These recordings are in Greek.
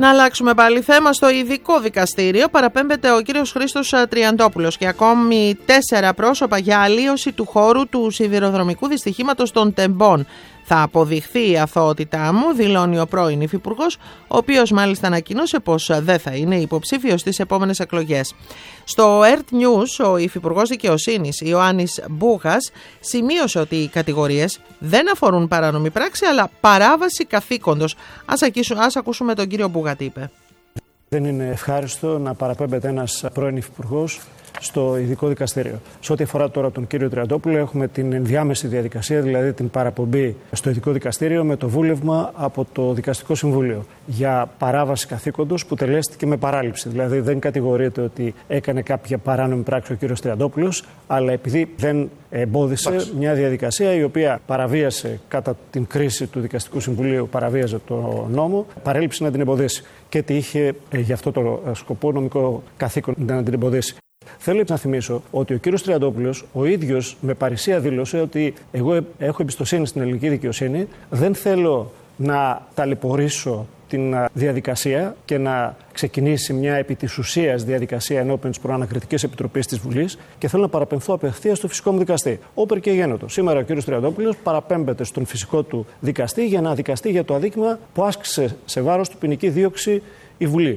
Να αλλάξουμε πάλι θέμα. Στο ειδικό δικαστήριο παραπέμπεται ο κύριος Χρήστος Τριαντόπουλος και ακόμη 4 πρόσωπα για αλλίωση του χώρου του σιδηροδρομικού δυστυχήματος των Τεμπών. Θα αποδειχθεί η αθωότητά μου, δηλώνει ο πρώην υφυπουργός, ο οποίος μάλιστα ανακοίνωσε πως δεν θα είναι υποψήφιος στις επόμενες εκλογές. Στο ERT News, ο υφυπουργός δικαιοσύνης Ιωάννης Μπούγας σημείωσε ότι οι κατηγορίες δεν αφορούν παράνομη πράξη, αλλά παράβαση καθήκοντος. Ας ακούσουμε τον κύριο Μπούγα τι είπε. Δεν είναι ευχάριστο να παραπέμπεται ένας πρώην υφυπουργός στο ειδικό δικαστήριο. Σε ό,τι αφορά τώρα τον κύριο Τριαντόπουλο, έχουμε την ενδιάμεση διαδικασία, δηλαδή την παραπομπή στο ειδικό δικαστήριο με το βούλευμα από το Δικαστικό Συμβούλιο για παράβαση καθήκοντος που τελέστηκε με παράληψη. Δηλαδή δεν κατηγορείται ότι έκανε κάποια παράνομη πράξη ο κύριος Τριαντόπουλος, αλλά επειδή δεν εμπόδισε μια διαδικασία η οποία παραβίασε κατά την κρίση του Δικαστικού Συμβουλίου, παραβίαζε το νόμο, παρέλειψε να την εμποδίσει. Και ότι είχε γι' αυτό το σκοπό νομικό καθήκον να την εμποδίσει. Θέλω να θυμίσω ότι ο κύριος Τριαντόπουλος ο ίδιος με παρησία δήλωσε ότι εγώ έχω εμπιστοσύνη στην ελληνική δικαιοσύνη, δεν θέλω να ταλαιπωρήσω την διαδικασία και να ξεκινήσει μια επί της ουσίας διαδικασία ενώπιον της Προανακριτικής Επιτροπής της Βουλής και θέλω να παραπεμφθώ απευθείας στο φυσικό μου δικαστή. Όπερ και γένοτο. Σήμερα ο κύριος Τριαντόπουλος παραπέμπεται στον φυσικό του δικαστή για να δικαστεί για το αδίκημα που άσκησε σε βάρος του ποινική δίωξη η Βουλή.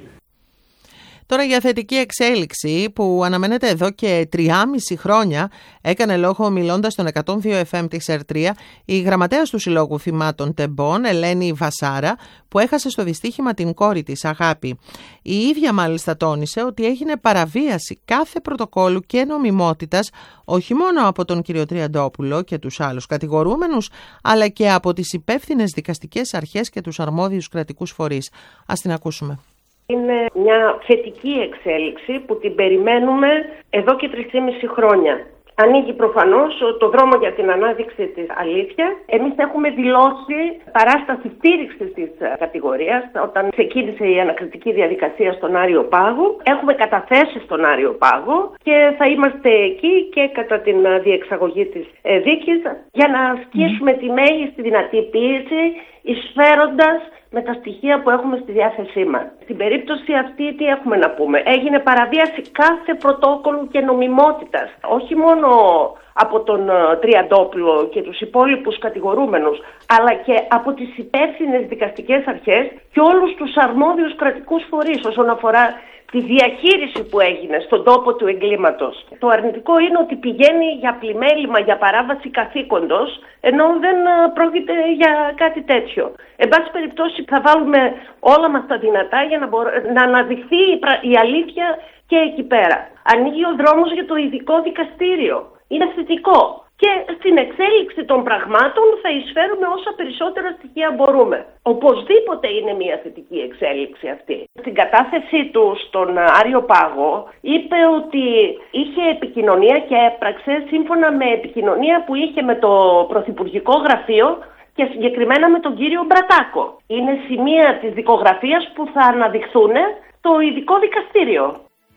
Τώρα για θετική εξέλιξη που αναμένεται εδώ και 3,5 χρόνια έκανε λόγο μιλώντας στον 102 FM της ΕΡΤΡΙΑ η γραμματέας του Συλλόγου Θυμάτων Τεμπών, Ελένη Βασάρα, που έχασε στο δυστύχημα την κόρη της, Αγάπη. Η ίδια μάλιστα τόνισε ότι έγινε παραβίαση κάθε πρωτοκόλου και νομιμότητας, όχι μόνο από τον κύριο Τριαντόπουλο και τους άλλους κατηγορούμενους, αλλά και από τις υπεύθυνες δικαστικές αρχές και τους αρμόδιους κρατικούς φορείς. Ας την ακούσουμε. Είναι μια θετική εξέλιξη που την περιμένουμε εδώ και 3,5 χρόνια. Ανοίγει προφανώς το δρόμο για την ανάδειξη της αλήθειας. Εμείς έχουμε δηλώσει παράσταση στήριξης της κατηγορίας όταν ξεκίνησε η ανακριτική διαδικασία στον Άριο Πάγο. Έχουμε καταθέσει στον Άριο Πάγο και θα είμαστε εκεί και κατά την διεξαγωγή της δίκης για να ασκήσουμε τη μέγιστη δυνατή πίεση, εισφέροντας με τα στοιχεία που έχουμε στη διάθεσή μας. Στην περίπτωση αυτή τι έχουμε να πούμε? Έγινε παραβίαση κάθε πρωτόκολλου και νομιμότητας. Όχι μόνο από τον Τριαντόπουλο και τους υπόλοιπους κατηγορούμενους, αλλά και από τις υπεύθυνες δικαστικές αρχές και όλους τους αρμόδιους κρατικούς φορείς όσον αφορά τη διαχείριση που έγινε στον τόπο του εγκλήματος. Το αρνητικό είναι ότι πηγαίνει για πλημέλημα, για παράβαση καθήκοντος, ενώ δεν πρόκειται για κάτι τέτοιο. Εν πάση περιπτώσει θα βάλουμε όλα μας τα δυνατά για να αναδειχθεί η αλήθεια και εκεί πέρα. Ανοίγει ο δρόμος για το ειδικό δικαστήριο. Είναι θετικό. Και στην εξέλιξη των πραγμάτων θα εισφέρουμε όσα περισσότερα στοιχεία μπορούμε. Οπωσδήποτε είναι μια θετική εξέλιξη αυτή. Στην κατάθεσή του στον Άριο Πάγο είπε ότι είχε επικοινωνία και έπραξε σύμφωνα με επικοινωνία που είχε με το Πρωθυπουργικό Γραφείο και συγκεκριμένα με τον κύριο Μπρατάκο. Είναι σημεία της δικογραφίας που θα αναδειχθούν στο ειδικό δικαστήριο.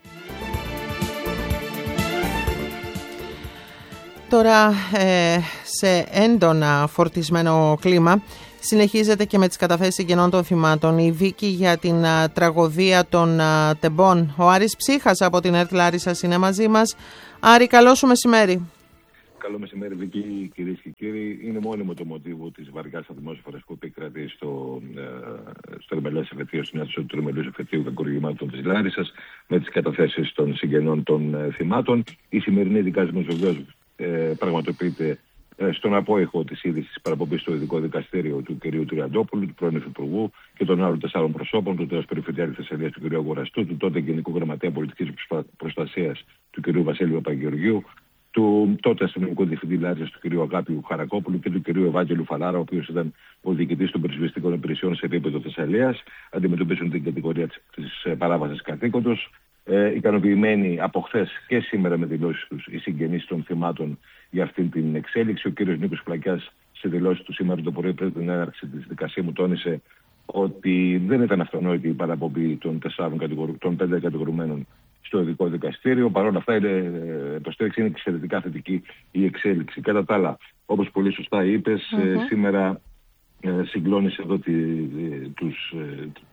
Τώρα σε έντονα φορτισμένο κλίμα συνεχίζεται και με τις καταθέσεις συγγενών των θυμάτων η δίκη για την τραγωδία των Τεμπών. Ο Άρης Ψύχας από την ΕΡΤ Λάρισσας είναι μαζί μας. Άρη, καλό σου μεσημέρι. Καλό μεσημέρι, Βίκη, κυρίες και κύριοι. Είναι μόνιμο το μοτίβο της βαριάς ατμόσφαιρας που επικρατεί στο Ερμελές Εφετείο, στην αίθουσα του Ερμελούς Εφετείου Κακουργημάτων της Λάρισσας, με τις καταθέσεις των συγγενών των θυμάτων. Η σημερινή δικάσιμος βεβαίως πραγματοποιείται στον απόϊχο της είδησης παραπομπής στο ειδικό δικαστήριο του κ. Τριαντόπουλου, του πρώην υφυπουργού και των άλλων 4 προσώπων, του τέος Περιφερειάρχη Θεσσαλίας του κ. Αγοραστού, του τότε Γενικού Γραμματέα Πολιτικής Προστασίας του κ. Βασίλειου Παπαγεωργίου, του τότε αστυνομικού διευθυντή Λάρισσας του κ. Αγάπιου Χαρακόπουλου και του κ. Ευάγγελου Φαλάρα, ο οποίος ήταν ο διοικητής των πυροσβεστικών υπηρεσιών σε επίπεδο Θεσσαλίας, αντιμετωπίζουν την κατηγορία της παράβασης καθήκοντος. Ικανοποιημένοι από χθες και σήμερα με δηλώσεις τους οι συγγενείς των θυμάτων για αυτήν την εξέλιξη. Ο κύριος Νίκος Πλακιάς σε δηλώσεις του σήμερα το πρωί πριν την έναρξη της δικασίας μου τόνισε ότι δεν ήταν αυτονόητη η παραπομπή των 5 κατηγορουμένων στο ειδικό δικαστήριο. Παρ' όλα αυτά υποστήριξη είναι εξαιρετικά θετική η εξέλιξη. Κατά τα άλλα, όπως πολύ σωστά είπες, σήμερα συγκλώνησε εδώ τη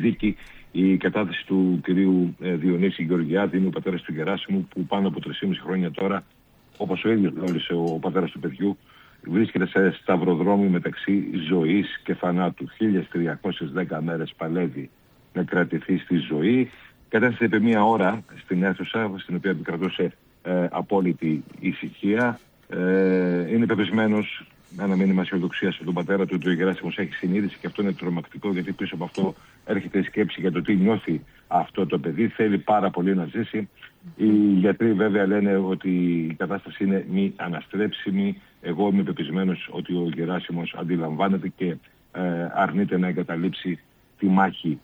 δίκη η κατάθεση του κυρίου Διονύση Γεωργιάδη, είναι ο πατέρας του Γεράσιμου, που πάνω από 3,5 χρόνια τώρα, όπως ο ίδιος γνώρισε ο πατέρας του παιδιού, βρίσκεται σε σταυροδρόμι μεταξύ ζωής και θανάτου. 1.310 μέρες παλεύει να κρατηθεί στη ζωή. Κατέθεσε επί μία ώρα στην αίθουσα, στην οποία επικρατούσε απόλυτη ησυχία. Είναι πεπισμένος, ένα μήνυμα αισιοδοξίας από τον πατέρα του, ότι ο Γεράσιμος έχει συνείδηση, και αυτό είναι τρομακτικό, γιατί πίσω από αυτό έρχεται η σκέψη για το τι νιώθει αυτό το παιδί. Θέλει πάρα πολύ να ζήσει. Οι γιατροί βέβαια λένε ότι η κατάσταση είναι μη αναστρέψιμη. Εγώ είμαι πεπισμένος ότι ο Γεράσιμος αντιλαμβάνεται και αρνείται να εγκαταλείψει τη μάχη.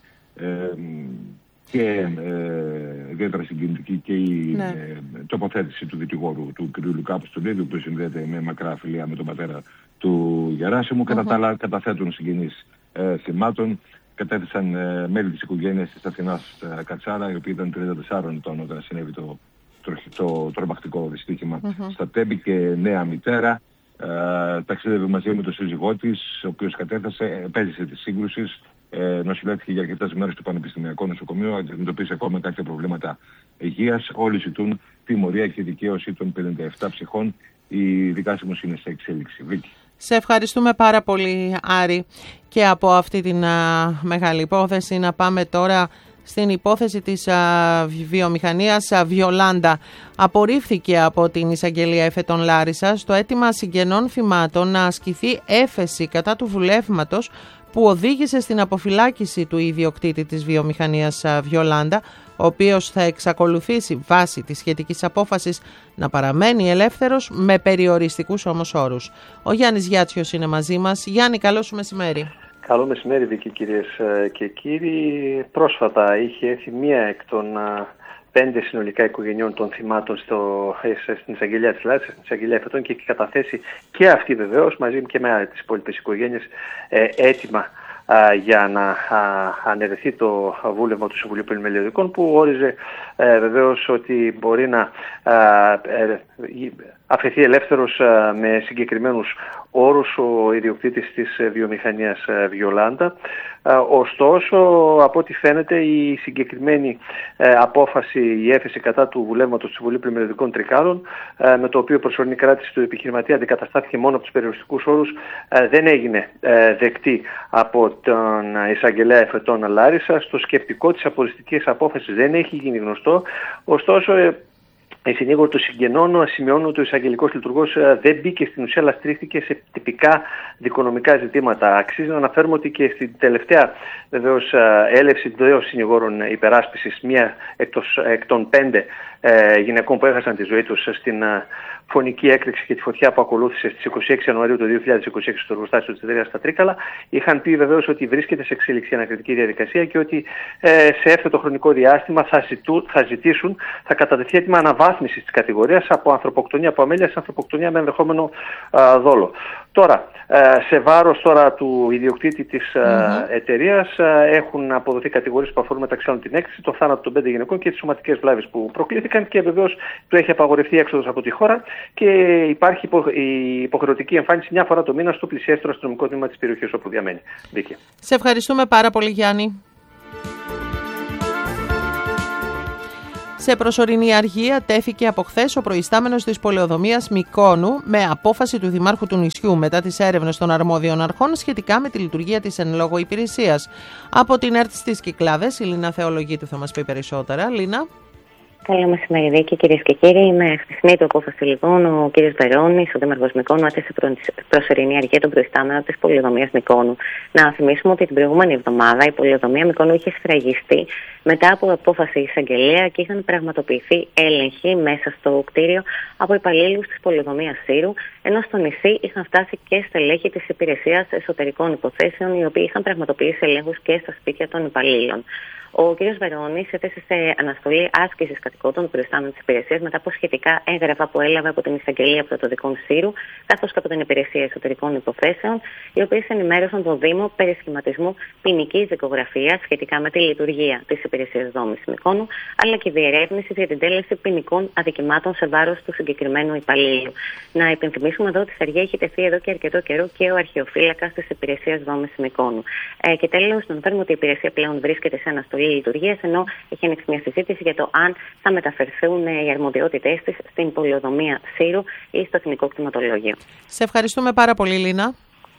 Και ιδιαίτερα συγκινητική και η τοποθέτηση του δικηγόρου του κ. Λουκά Αποστολίδη, που συνδέεται με μακρά φιλία με τον πατέρα του Γεράσιμου. Κατά τα άλλα, καταθέτουν συγγενείς θυμάτων. Κατέθεσαν μέλη της οικογένειας της Αθηνάς Κατσάρα, η οποία ήταν 34 ετών όταν συνέβη το τρομακτικό δυστύχημα στα Τέμπη, και νέα μητέρα. Ταξίδευε μαζί με τον σύζυγό της, ο οποίος κατέθεσε, επέζησε τη σύγκρουση. Νοσηλεύτηκε για αρκετές μέρες στο Πανεπιστημιακό Νοσοκομείο, αντιμετωπίζει ακόμα κάποια προβλήματα υγείας. Όλοι ζητούν τιμωρία και δικαίωση των 57 ψυχών. Η Δικάσιμος είναι σε εξέλιξη. Βίκη. Σε ευχαριστούμε πάρα πολύ, Άρη. Και από αυτή την μεγάλη υπόθεση να πάμε τώρα στην υπόθεση της βιομηχανίας Βιολάντα. Απορρίφθηκε από την Εισαγγελία Εφετών Λάρισσας το αίτημα συγγενών θυμάτων να ασκηθεί έφεση κατά του βουλεύματος που οδήγησε στην αποφυλάκηση του ιδιοκτήτη της βιομηχανίας Βιολάντα, ο οποίος θα εξακολουθήσει βάσει της σχετικής απόφασης να παραμένει ελεύθερος με περιοριστικούς όμως όρους. Ο Γιάννης Γιάτσιος είναι μαζί μας. Γιάννη, καλό σου μεσημέρι. Καλό μεσημέρι, Βίκη, κυρίες και κύριοι. Πρόσφατα είχε έρθει μία εκ των 5 συνολικά οικογενειών των θυμάτων στην Εισαγγελία της Λάρισας, στην Εισαγγελία Εφετών, και έχει καταθέσει και αυτή βεβαίως μαζί και με τις υπόλοιπες οικογένειες έτοιμα για να αναιρεθεί το βούλευμα του Συμβουλίου Πολυμελιωδικών, που όριζε βεβαίως ότι μπορεί να αφαιθεί ελεύθερος με συγκεκριμένους όρους ο ιδιοκτήτης της βιομηχανίας Βιολάντα. Ωστόσο, από ό,τι φαίνεται, η συγκεκριμένη απόφαση, η έφεση κατά του βουλεύματος του Συμβουλίου Πολυμελιωδικών Τρικάλων, με το οποίο προσωρινή κράτηση του επιχειρηματία αντικαταστάθηκε μόνο από τους περιοριστικούς όρους, δεν έγινε δεκτή από τον Εισαγγελέα Εφετών Λάρισσας. Το σκεπτικό της αποριστικής απόφασης δεν έχει γίνει γνωστό. Ωστόσο, η συνήγορη των συγγενών σημειώνουν ότι ο εισαγγελικός λειτουργός δεν μπήκε στην ουσία, αλλά στρίχθηκε σε τυπικά δικονομικά ζητήματα. Αξίζει να αναφέρουμε ότι και στην τελευταία βεβαίως έλευση 2 συνηγόρων υπεράσπισης, μία εκ των 5 γυναικών που έχασαν τη ζωή τους στην φωνική έκρηξη και τη φωτιά που ακολούθησε στις 26 Ιανουαρίου του 2026 στο εργοστάσιο της εταιρείας στα Τρίκαλα, είχαν πει βεβαίως ότι βρίσκεται σε εξέλιξη ανακριτική διαδικασία και ότι σε εύθετο χρονικό διάστημα θα ζητήσουν, θα κατατεθεί έτοιμα αναβάθμισης της κατηγορίας από ανθρωποκτονία από αμέλεια σε ανθρωποκτονία με ενδεχόμενο δόλο. Τώρα, σε βάρος τώρα του ιδιοκτήτη της εταιρείας έχουν αποδοθεί κατηγορίες που αφορούν μεταξύ άλλων την έκρηξη, το θάνατο των 5 γυναικών και τις σωματικές βλάβες που προκλήθηκαν, και βεβαίως του έχει απαγορευτεί έξοδος από τη χώρα και υπάρχει η υποχρεωτική εμφάνιση μια φορά το μήνα στο πλησιέστερο αστυνομικό τμήμα της περιοχής όπου διαμένει. Δίκαια. Σε ευχαριστούμε πάρα πολύ, Γιάννη. Σε προσωρινή αργία τέθηκε από χθες ο προϊστάμενος της πολεοδομίας Μυκόνου με απόφαση του Δημάρχου του νησιού μετά τις έρευνες των αρμόδιων αρχών σχετικά με τη λειτουργία της εν λόγω υπηρεσίας. Από την ΕΡΤ στις Κυκλάδες, η Λίνα Θεολογίτου θα μας πει περισσότερα. Λίνα. Καλό μεσημέρι, Βίκη, κυρίες και κύριοι. Με χθεσινή του απόφαση, λοιπόν, ο κ. Βερώνης, ο Δήμαρχος Μυκόνου, έθεσε προσωρινή αργία τον προϊστάμενο της πολεοδομίας Μυκόνου. Να θυμίσουμε ότι την προηγούμενη εβδομάδα η πολεοδομία Μυκόνου είχε σφραγιστεί μετά από απόφαση εισαγγελέα και είχαν πραγματοποιηθεί έλεγχοι μέσα στο κτίριο από υπαλλήλους της πολεοδομίας Σύρου, ενώ στο νησί είχαν φτάσει και στελέχη της Υπηρεσίας Εσωτερικών Υποθέσεων, οι οποίοι είχαν πραγματοποιήσει ελέγχους και στα σπίτια των υπαλλήλων. Ο κ. Βερώνης έθεσε σε αναστολή άσκησης περιστατικό των προϊστάμενων της υπηρεσίας μετά από σχετικά έγγραφα που έλαβε από την Εισαγγελία Πρωτοδικών Σύρου, καθώς και από την Υπηρεσία Εσωτερικών Υποθέσεων, οι οποίες ενημέρωσαν τον Δήμο περί σχηματισμού ποινικής δικογραφίας σχετικά με τη λειτουργία της Υπηρεσίας Δόμησης Μυκόνου, αλλά και διερεύνησης για την τέλεση ποινικών αδικημάτων σε βάρος του συγκεκριμένου υπαλλήλου. Να υπενθυμίσουμε εδώ ότι στη Αργία έχει τεθεί εδώ και αρκετό καιρό και ο αρχαιοφύλακας της Υπηρεσίας Δόμησης Μυκόνου. Και τέλος, να αναφέρουμε ότι η υπηρεσία πλέον βρίσκεται σε αναστολή λειτουργίας, ενώ έχει ανοίξει μια συζήτηση για το αν θα μεταφερθούν οι αρμοδιότητές της στην πολεοδομία Σύρου ή στο Εθνικό Κτηματολόγιο. Σε ευχαριστούμε πάρα πολύ, Λίνα.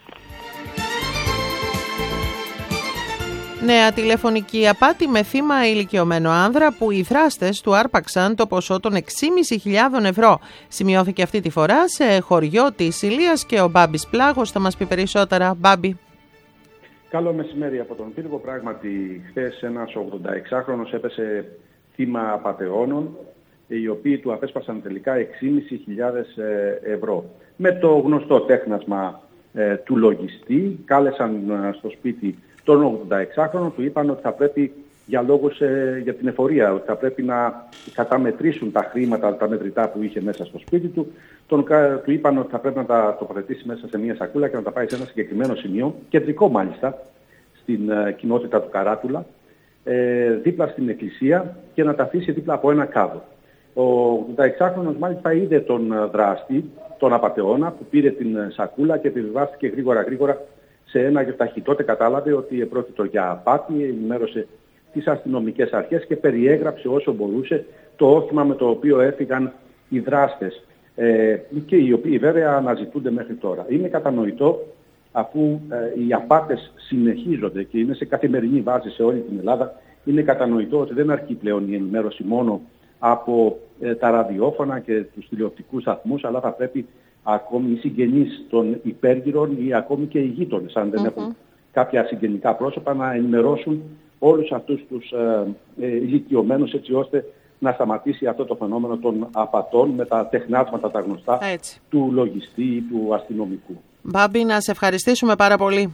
Νέα τηλεφωνική απάτη με θύμα ηλικιωμένο άνδρα που οι δράστες του άρπαξαν το ποσό των 6.500 ευρώ. Σημειώθηκε αυτή τη φορά σε χωριό της Ηλίας και ο Μπάμπης Πλάγος θα μας πει περισσότερα. Μπάμπη. Καλό μεσημέρι από τον Πύργο. Πράγματι, χθες ένας 86χρονος έπεσε θύμα απατεώνων, οι οποίοι του απέσπασαν τελικά 6.500 ευρώ. Με το γνωστό τέχνασμα του λογιστή, κάλεσαν στο σπίτι τον 86χρονο, του είπαν ότι θα πρέπει για λόγους για την εφορία, ότι θα πρέπει να καταμετρήσουν τα χρήματα, τα μετρητά που είχε μέσα στο σπίτι του. Του είπαν ότι θα πρέπει να τα τοποθετήσει μέσα σε μια σακούλα και να τα πάει σε ένα συγκεκριμένο σημείο, κεντρικό μάλιστα, στην κοινότητα του Καράτουλα, δίπλα στην εκκλησία και να τα αφήσει δίπλα από ένα κάδο. Ο 86χρονος μάλιστα είδε τον δράστη, τον απατεώνα, που πήρε την σακούλα και επιβιβάστηκε γρήγορα σε ένα ταχύ. Τότε κατάλαβε ότι πρόκειται για απάτη, ενημέρωσε τις αστυνομικές αρχές και περιέγραψε όσο μπορούσε το όχημα με το οποίο έφυγαν οι δράστες και οι οποίοι βέβαια αναζητούνται μέχρι τώρα. Είναι κατανοητό, αφού οι απάτες συνεχίζονται και είναι σε καθημερινή βάση σε όλη την Ελλάδα, είναι κατανοητό ότι δεν αρκεί πλέον η ενημέρωση μόνο από τα ραδιόφωνα και τους τηλεοπτικούς σταθμούς, αλλά θα πρέπει ακόμη οι συγγενείς των υπέργυρων ή ακόμη και οι γείτονες, αν δεν έχουν κάποια συγγενικά πρόσωπα, να ενημερώσουν όλους αυτούς τους ηλικιωμένους, έτσι ώστε να σταματήσει αυτό το φαινόμενο των απατών με τα τεχνάσματα τα γνωστά του λογιστή ή του αστυνομικού. Μπάμπη, να σε ευχαριστήσουμε πάρα πολύ.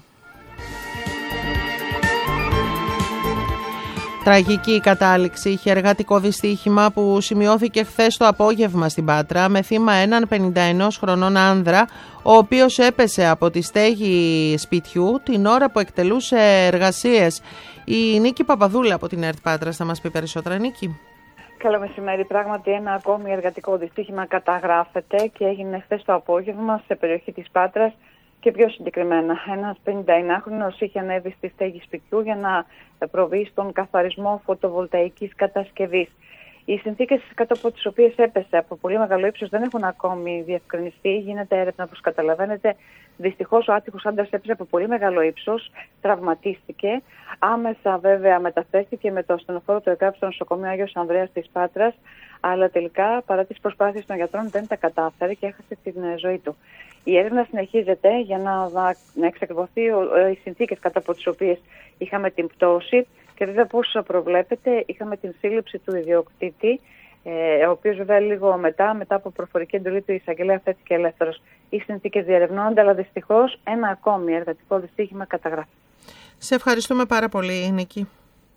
Τραγική κατάληξη είχε εργατικό δυστύχημα που σημειώθηκε χθες το απόγευμα στην Πάτρα με θύμα έναν 51 χρονών άνδρα, ο οποίος έπεσε από τη στέγη σπιτιού την ώρα που εκτελούσε εργασίες. Η Νίκη Παπαδούλα από την ΕΡΤ Πάτρας θα μας πει περισσότερα. Νίκη. Καλό μεσημέρι. Πράγματι, ένα ακόμη εργατικό δυστύχημα καταγράφεται και έγινε χθες το απόγευμα σε περιοχή της Πάτρας. Και πιο συγκεκριμένα, ένας 51χρονος είχε ανέβει στη στέγη σπιτιού για να προβεί στον καθαρισμό φωτοβολταϊκής κατασκευής. Οι συνθήκες κάτω από τις οποίες έπεσε από πολύ μεγάλο ύψος δεν έχουν ακόμη διευκρινιστεί. Γίνεται έρευνα, όπως καταλαβαίνετε. Δυστυχώς ο άτυχος άντρας έπεσε από πολύ μεγάλο ύψος, τραυματίστηκε. Άμεσα βέβαια μεταφέρθηκε με το ασθενοφόρο του ΕΚΑΠ στο νοσοκομείο Άγιος Ανδρέας της Πάτρας, αλλά τελικά παρά τις προσπάθειες των γιατρών δεν τα κατάφερε και έχασε την ζωή του. Η έρευνα συνεχίζεται για να εξακριβωθεί οι συνθήκες κατά από τις οποίες είχαμε την πτώση και βέβαια πώς προβλέπετε είχαμε την σύλληψη του ιδιοκτήτη, ο οποίος βέβαια λίγο μετά από προφορική εντολή του εισαγγελέα φέθηκε ελεύθερος. Οι συνθήκες διερευνώνται, αλλά δυστυχώς ένα ακόμη εργατικό δυστύχημα καταγράφει. Σε ευχαριστούμε πάρα πολύ, Νίκη.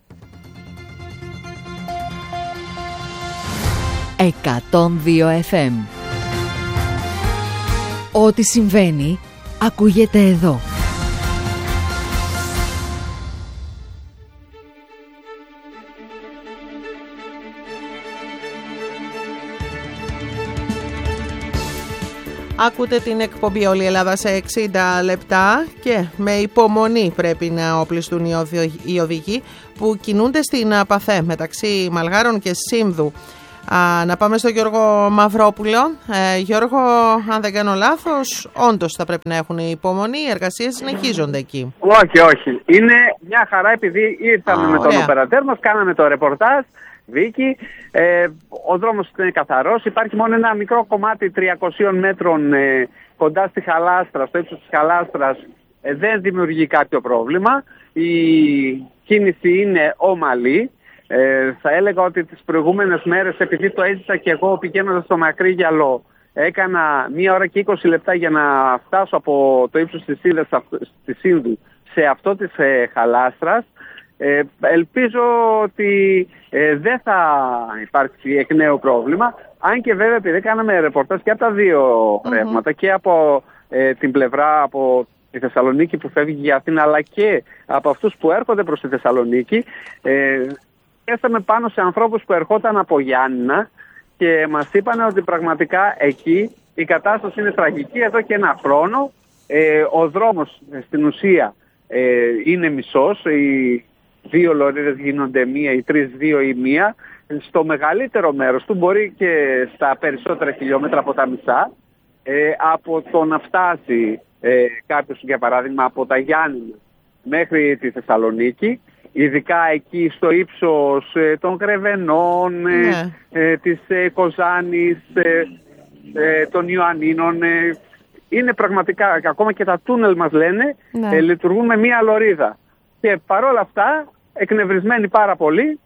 102 FM. Ό,τι συμβαίνει, ακούγεται εδώ. Ακούτε την εκπομπή Όλη η Ελλάδα σε 60 λεπτά και με υπομονή πρέπει να οπλιστούν οι οδηγοί που κινούνται στην Παθέ μεταξύ Μαλγάρων και Σύνδου. Να πάμε στον Γιώργο Μαυρόπουλο. Γιώργο, αν δεν κάνω λάθος, όντως θα πρέπει να έχουν υπομονή, οι εργασίες συνεχίζονται εκεί. Όχι. Είναι μια χαρά επειδή ήρθαμε με τον οπερατέρ μας, κάναμε το ρεπορτάζ, Βίκη. Ο δρόμος είναι καθαρός, υπάρχει μόνο ένα μικρό κομμάτι 300 μέτρων κοντά στη Χαλάστρα, στο ύψος της Χαλάστρας, δεν δημιουργεί κάποιο πρόβλημα. Η κίνηση είναι ομαλή. Θα έλεγα ότι τις προηγούμενες μέρες, επειδή το έζησα και εγώ πηγαίνοντας στο Μακρύγιαλο, έκανα 1 ώρα και 20 λεπτά για να φτάσω από το ύψος της Σύνδου σε αυτό της Χαλάστρας. Ελπίζω ότι δεν θα υπάρξει εκ νέου πρόβλημα, αν και βέβαια επειδή κάναμε ρεπορτάζ και από τα δύο ρεύματα, και από την πλευρά από τη Θεσσαλονίκη που φεύγει για Αθήνα, αλλά και από αυτούς που έρχονται προς τη Θεσσαλονίκη, έρθαμε πάνω σε ανθρώπους που ερχόταν από Γιάννηνα και μας είπαν ότι πραγματικά εκεί η κατάσταση είναι τραγική εδώ και ένα χρόνο. Ο δρόμος στην ουσία είναι μισός, οι 2 λωρίδες γίνονται μία, οι 3 2 ή μία. Στο μεγαλύτερο μέρος του, μπορεί και στα περισσότερα χιλιόμετρα από τα μισά, από το να φτάσει κάποιος, για παράδειγμα, από τα Γιάννηνα μέχρι τη Θεσσαλονίκη, ειδικά εκεί στο ύψος των Γρεβενών, της Κοζάνης, των Ιωαννίνων, είναι πραγματικά, ακόμα και τα τούνελ μας λένε, λειτουργούν με μία λωρίδα. Και παρόλα αυτά, εκνευρισμένοι πάρα πολύ,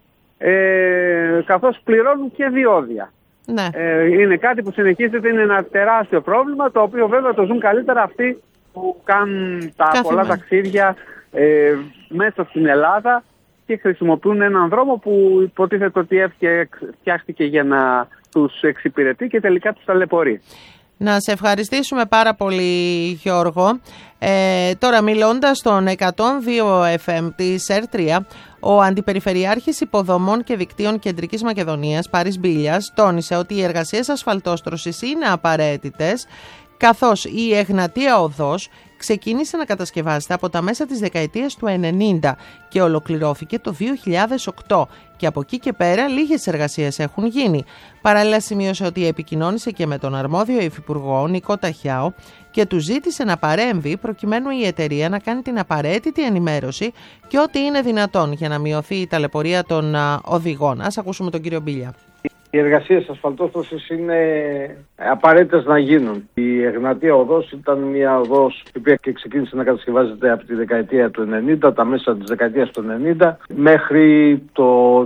καθώς πληρώνουν και διόδια. Είναι κάτι που συνεχίζεται, είναι ένα τεράστιο πρόβλημα, το οποίο βέβαια το ζουν καλύτερα αυτοί που κάνουν τα πολλά ταξίδια μέσα στην Ελλάδα και χρησιμοποιούν έναν δρόμο που υποτίθεται ότι φτιάχτηκε για να τους εξυπηρετεί και τελικά τους ταλαιπωρεί. Να σε ευχαριστήσουμε πάρα πολύ, Γιώργο. Τώρα, μιλώντας στον 102 FM της ΕΡΤ3, ο Αντιπεριφερειάρχης Υποδομών και Δικτύων Κεντρικής Μακεδονίας, Πάρης Μπίλιας, τόνισε ότι οι εργασίες ασφαλτόστρωσης είναι απαραίτητες, καθώς η Εγνατία Οδός ξεκίνησε να κατασκευάζεται από τα μέσα της δεκαετίας του 90 και ολοκληρώθηκε το 2008 και από εκεί και πέρα λίγες εργασίες έχουν γίνει. Παράλληλα σημείωσε ότι επικοινώνησε και με τον αρμόδιο υφυπουργό Νικό Ταχιάο και του ζήτησε να παρέμβει προκειμένου η εταιρεία να κάνει την απαραίτητη ενημέρωση και ό,τι είναι δυνατόν για να μειωθεί η ταλαιπωρία των οδηγών. Ας ακούσουμε τον κύριο Μπίλια. Οι εργασίες ασφαλτόστρωσης είναι απαραίτητες να γίνουν. Η Εγνατία Οδός ήταν μια οδός η οποία και ξεκίνησε να κατασκευάζεται από τη δεκαετία του 90, τα μέσα της δεκαετίας του 90, μέχρι το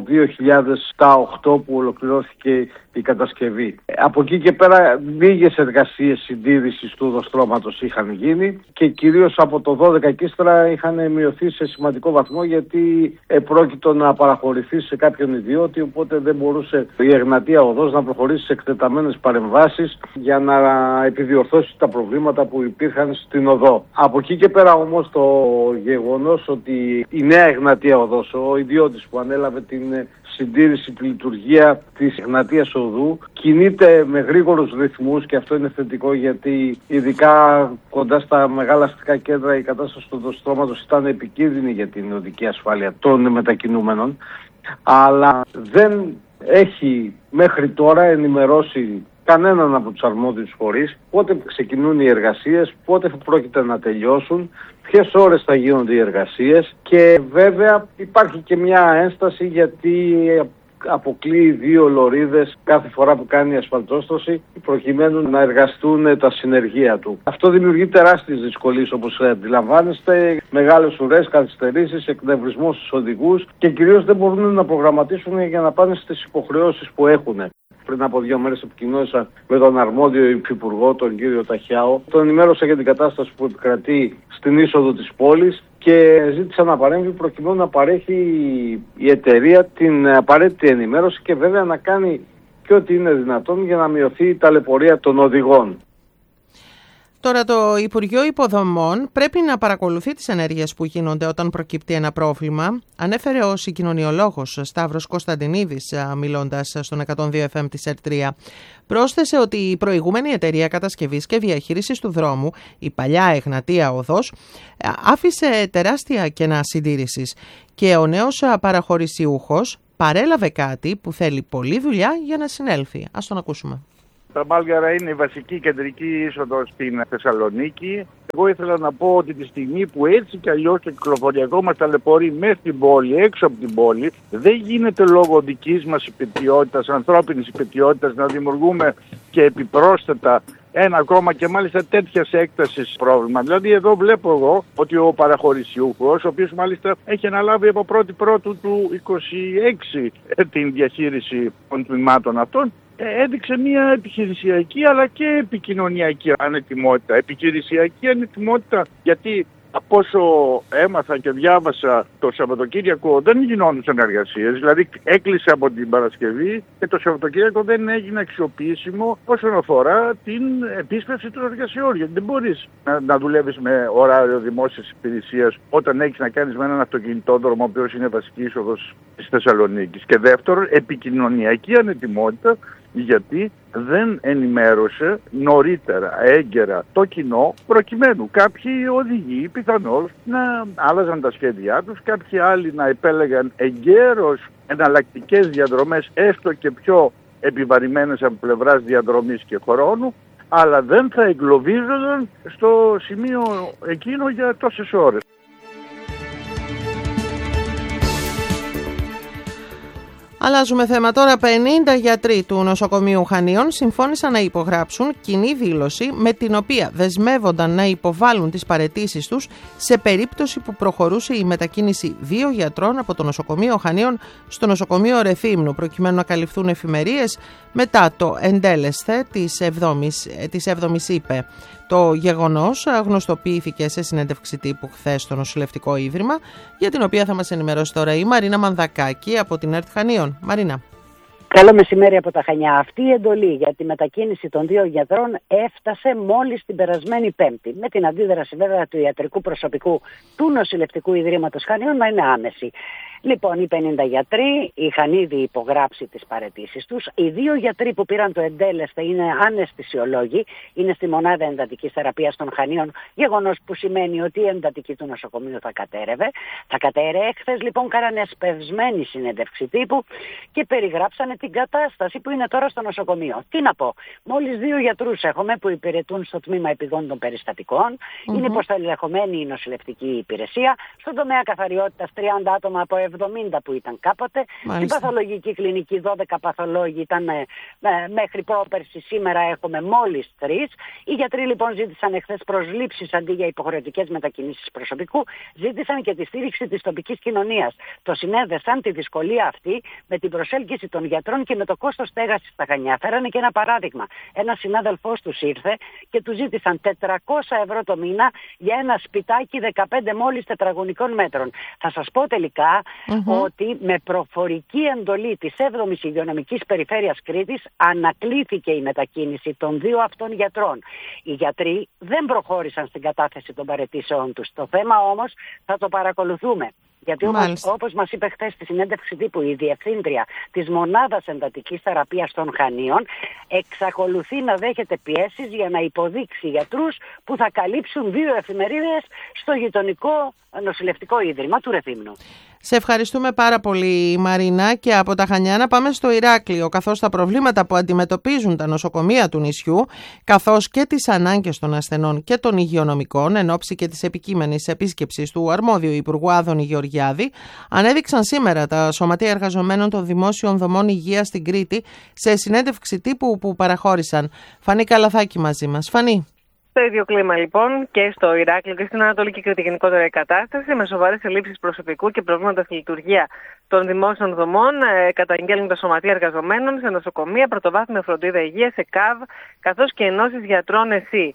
2008 που ολοκληρώθηκε η κατασκευή. Από εκεί και πέρα λίγες εργασίες συντήρησης του οδοστρώματος είχαν γίνει και κυρίως από το 12 και ύστερα είχαν μειωθεί σε σημαντικό βαθμό, γιατί πρόκειτο να παραχωρηθεί σε κάποιον ιδιώτη, οπότε δεν μπορούσε η Εγνατία Οδός να προχωρήσει σε εκτεταμένες παρεμβάσεις για να επιδιορθώσει τα προβλήματα που υπήρχαν στην οδό. Από εκεί και πέρα όμως το γεγονός ότι η νέα Εγνατία Οδός, ο ιδιώτης που ανέλαβε την συντήρηση, τη λειτουργία της Εγνατίας Οδού, κινείται με γρήγορους ρυθμούς και αυτό είναι θετικό, γιατί ειδικά κοντά στα μεγάλα αστικά κέντρα η κατάσταση του οδοστρώματος ήταν επικίνδυνη για την οδική ασφάλεια των μετακινούμενων, αλλά δεν έχει μέχρι τώρα ενημερώσει κανέναν από τους αρμόδιους φορείς πότε ξεκινούν οι εργασίες, πότε πρόκειται να τελειώσουν, ποιες ώρες θα γίνονται οι εργασίες, και βέβαια υπάρχει και μια ένσταση γιατί αποκλείει 2 λωρίδες κάθε φορά που κάνει η ασφαλτόστρωση προκειμένου να εργαστούν τα συνεργεία του. Αυτό δημιουργεί τεράστιες δυσκολίες, όπως αντιλαμβάνεστε, μεγάλες ουρές, καθυστερήσεις, εκνευρισμό στους οδηγούς και κυρίως δεν μπορούν να προγραμματίσουν για να πάνε στις υποχρεώσεις που έχουν. Πριν από 2 μέρες επικοινώνησα με τον αρμόδιο υφυπουργό, τον κύριο Ταχιάο. Τον ενημέρωσα για την κατάσταση που επικρατεί στην είσοδο της πόλης και ζήτησα να παρέμβει προκειμένου να παρέχει η εταιρεία την απαραίτητη ενημέρωση και βέβαια να κάνει και ό,τι είναι δυνατόν για να μειωθεί η ταλαιπωρία των οδηγών. Τώρα το Υπουργείο Υποδομών πρέπει να παρακολουθεί τις ενέργειες που γίνονται όταν προκύπτει ένα πρόβλημα. Ανέφερε ο συγκοινωνιολόγος Σταύρος Κωνσταντινίδης, μιλώντας στον 102 FM της ΕΡΤ3. Πρόσθεσε ότι η προηγούμενη εταιρεία κατασκευής και διαχείρισης του δρόμου, η παλιά Εγνατία Οδός, άφησε τεράστια κενά συντήρησης και ο νέος παραχωρησιούχος παρέλαβε κάτι που θέλει πολλή δουλειά για να συνέλθει. Ας τον ακούσουμε. Τα Μάλγαρα είναι η βασική κεντρική είσοδο στην Θεσσαλονίκη. Εγώ ήθελα να πω ότι τη στιγμή που έτσι κι αλλιώς το κυκλοφοριακό μας ταλαιπωρεί μέσα στην πόλη, έξω από την πόλη, δεν γίνεται λόγω δικής μας υπετιότητας, ανθρώπινης υπετιότητας, να δημιουργούμε και επιπρόσθετα ένα ακόμα και μάλιστα τέτοιας έκτασης πρόβλημα. Δηλαδή εδώ βλέπω εγώ ότι ο παραχωρησιούχος, ο οποίος μάλιστα έχει αναλάβει από 1η Πρώτου του 26 την διαχείριση των τμήματων αυτών, έδειξε μια επιχειρησιακή αλλά και επικοινωνιακή ανετοιμότητα. Επιχειρησιακή ανετοιμότητα γιατί Από όσο έμαθα και διάβασα το Σαββατοκύριακο δεν γινόντουσαν εργασίες, δηλαδή έκλεισε από την Παρασκευή και το Σαββατοκύριακο δεν έγινε αξιοποιήσιμο όσον αφορά την επίσπευση των εργασιών. Γιατί δεν μπορείς να δουλεύεις με ωράριο δημόσιας υπηρεσίας όταν έχεις να κάνεις με έναν αυτοκινητόδρομο ο οποίος είναι βασική είσοδος της Θεσσαλονίκης. Και δεύτερον, επικοινωνιακή ανετοιμότητα, γιατί δεν ενημέρωσε νωρίτερα, έγκαιρα το κοινό, προκειμένου κάποιοι οδηγοί πιθανώς να άλλαζαν τα σχέδιά τους, κάποιοι άλλοι να επέλεγαν εγκαίρως εναλλακτικές διαδρομές, έστω και πιο επιβαρημένες από πλευράς διαδρομής και χρόνου, αλλά δεν θα εγκλωβίζονταν στο σημείο εκείνο για τόσες ώρες. Αλλάζουμε θέμα τώρα. 50 γιατροί του νοσοκομείου Χανίων συμφώνησαν να υπογράψουν κοινή δήλωση με την οποία δεσμεύονταν να υποβάλουν τις παραιτήσεις τους σε περίπτωση που προχωρούσε η μετακίνηση 2 γιατρών από το νοσοκομείο Χανίων στο νοσοκομείο Ρεθύμνου, προκειμένου να καλυφθούν εφημερίες μετά το εντέλεσθε της 7ης ΥΠΕ. Το γεγονός γνωστοποιήθηκε σε συνέντευξη τύπου χθες στο νοσηλευτικό ίδρυμα, για την οποία θα μας ενημερώσει τώρα η Μαρίνα Μανδακάκη από την ΕΡΤ Χανίων. Μαρίνα. Καλό μεσημέρι από τα Χανιά. Αυτή η εντολή για τη μετακίνηση των 2 γιατρών έφτασε μόλις την περασμένη Πέμπτη, με την αντίδραση βέβαια του ιατρικού προσωπικού του νοσηλευτικού ιδρύματος Χανίων να είναι άμεση. Λοιπόν, οι 50 γιατροί είχαν ήδη υπογράψει τις παραιτήσεις τους. Οι 2 γιατροί που πήραν το εντέλεσθε είναι αναισθησιολόγοι, είναι στη μονάδα εντατικής θεραπείας των Χανίων, γεγονός που σημαίνει ότι η εντατική του νοσοκομείου θα κατέρευε. Θα κατέρευε. Χθες λοιπόν κάνανε εσπευσμένη συνέντευξη τύπου και περιγράψανε την κατάσταση που είναι τώρα στο νοσοκομείο. Τι να πω, μόλις 2 γιατρούς έχουμε που υπηρετούν στο τμήμα επιγόντων περιστατικών, είναι υποστελεχωμένη η νοσηλευτική υπηρεσία, στον τομέα καθαριότητας 30 άτομα από 70 που ήταν κάποτε. Στην παθολογική κλινική 12 παθολόγοι ήταν μέχρι πρόπερση, σήμερα έχουμε μόλις 3. Οι γιατροί λοιπόν ζήτησαν εχθές προσλήψεις αντί για υποχρεωτικές μετακινήσεις προσωπικού, ζήτησαν και τη στήριξη της τοπικής κοινωνίας. Το συνέδεσαν τη δυσκολία αυτή με την προσέλκυση των γιατρών και με το κόστος στέγασης στα Χανιά. Φέρανε και ένα παράδειγμα. Ένας συνάδελφός τους ήρθε και του ζήτησαν 400 ευρώ το μήνα για ένα σπιτάκι 15 μόλις τετραγωνικών μέτρων. Θα σας πω τελικά ότι με προφορική εντολή της 7ης Υγειονομικής Περιφέρειας Κρήτης ανακλήθηκε η μετακίνηση των 2 αυτών γιατρών. Οι γιατροί δεν προχώρησαν στην κατάθεση των παραιτήσεων τους. Το θέμα όμως θα το παρακολουθούμε. Γιατί όπως μας είπε χθες στη συνέντευξη τύπου η Διευθύντρια της Μονάδας Εντατικής Θεραπείας των Χανίων, εξακολουθεί να δέχεται πιέσεις για να υποδείξει γιατρούς που θα καλύψουν 2 εφημερίδες στο γειτονικό νοσηλευτικό ίδρυμα του Ρεθύμνου. Σε ευχαριστούμε πάρα πολύ, Μαρίνα, και από τα Χανιά να πάμε στο Ηράκλειο, καθώς τα προβλήματα που αντιμετωπίζουν τα νοσοκομεία του νησιού, καθώς και τις ανάγκες των ασθενών και των υγειονομικών, εν ώψη και της επικείμενης επίσκεψης του αρμόδιου Υπουργού Άδωνη Γεωργιάδη, ανέδειξαν σήμερα τα Σωματεία Εργαζομένων των Δημόσιων Δομών Υγείας στην Κρήτη σε συνέντευξη τύπου που παραχώρησαν. Φανή Καλαθάκη μαζί μας. Φανή. Στο ίδιο κλίμα λοιπόν και στο Ηράκλειο και στην Ανατολική Κρήτη γενικότερα η κατάσταση, με σοβαρές ελλείψεις προσωπικού και προβλήματα στη λειτουργία των δημόσιων δομών, καταγγέλνουν τα Σωματεία Εργαζομένων σε νοσοκομεία, πρωτοβάθμια φροντίδα υγείας, σε ΚΑΒ, καθώς και ενώσεις γιατρών ΕΣΥ.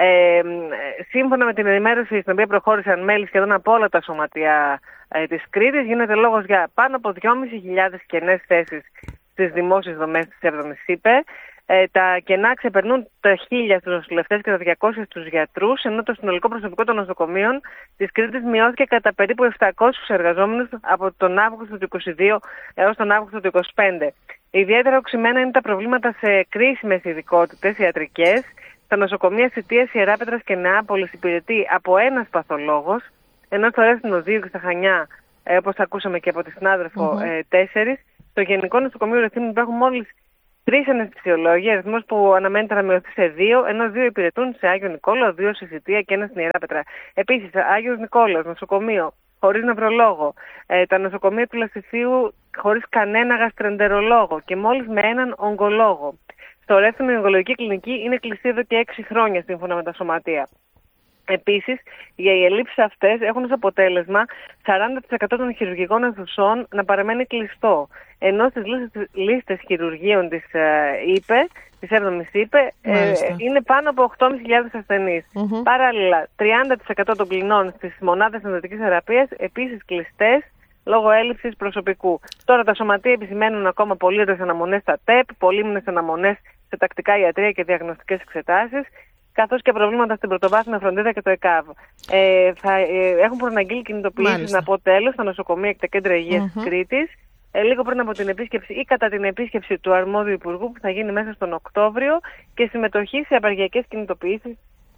Σύμφωνα με την ενημέρωση στην οποία προχώρησαν μέλη σχεδόν από όλα τα σωματεία της Κρήτης, γίνεται λόγος για πάνω από 2.500 κενές θέσεις στις δημόσιες δομές της 7ης ΥΠΕ. Τα κενά ξεπερνούν τα 1.000 στους νοσηλευτές και τα 200 στους γιατρούς, ενώ το συνολικό προσωπικό των νοσοκομείων της Κρήτης μειώθηκε κατά περίπου 700 εργαζόμενους από τον Αύγουστο του 2022 έως τον Αύγουστο του 2025. Ιδιαίτερα οξυμένα είναι τα προβλήματα σε κρίσιμες ειδικότητες ιατρικές. Στα νοσοκομεία Σιτίας, Ιεράπετρας και Νεάπολης υπηρετεί από ένας παθολόγος, ενώ στο Ρέθυμνο 2 και στα Χανιά, όπως ακούσαμε και από τη συνάδελφο, 4. Στο Γενικό Νοσοκομείο Ρεθύμνου υπάρχουν μόλις 3 αναισθησιολόγοι, αριθμός που αναμένεται να μειωθεί σε 2, ενώ 2 υπηρετούν σε Άγιο Νικόλαο, 2 σε Σιτία και 1 στην Ιεράπετρα. Επίσης, Άγιος Νικόλαος, νοσοκομείο χωρίς νευρολόγο, τα νοσοκομεία του Λασιθίου χωρίς κανένα γαστρεντερολόγο και μόλις με έναν ογκολόγο. Στο Ρέθυμνο η ογκολογική κλινική είναι κλειστή εδώ και 6 χρόνια σύμφωνα με τα σωματεία. Επίσης, οι ελλείψεις αυτές έχουν ως αποτέλεσμα 40% των χειρουργικών αιθουσών να παραμένει κλειστό. Ενώ στις λίστες χειρουργείων της 7ης ΥΠΕ, είναι πάνω από 8.500 ασθενείς. Παράλληλα, 30% των κλινών στις μονάδες ενδοτικής θεραπείας επίσης κλειστές λόγω έλλειψης προσωπικού. Τώρα τα σωματεία επισημαίνουν ακόμα πολύωρες αναμονές στα ΤΕΠ, πολύμηνες αναμονές σε τακτικά ιατρεία και διαγνωστικές εξετάσεις, καθώς και προβλήματα στην πρωτοβάθμια φροντίδα και το ΕΚΑΒ. Έχουν προαναγγείλει κινητοποιήσεις, να πω τέλος, στα νοσοκομεία και τα κέντρα υγείας της Κρήτης, λίγο πριν από την επίσκεψη ή κατά την επίσκεψη του αρμόδιου υπουργού που θα γίνει μέσα στον Οκτώβριο, και συμμετοχή σε απεργιακές κινητοποιήσεις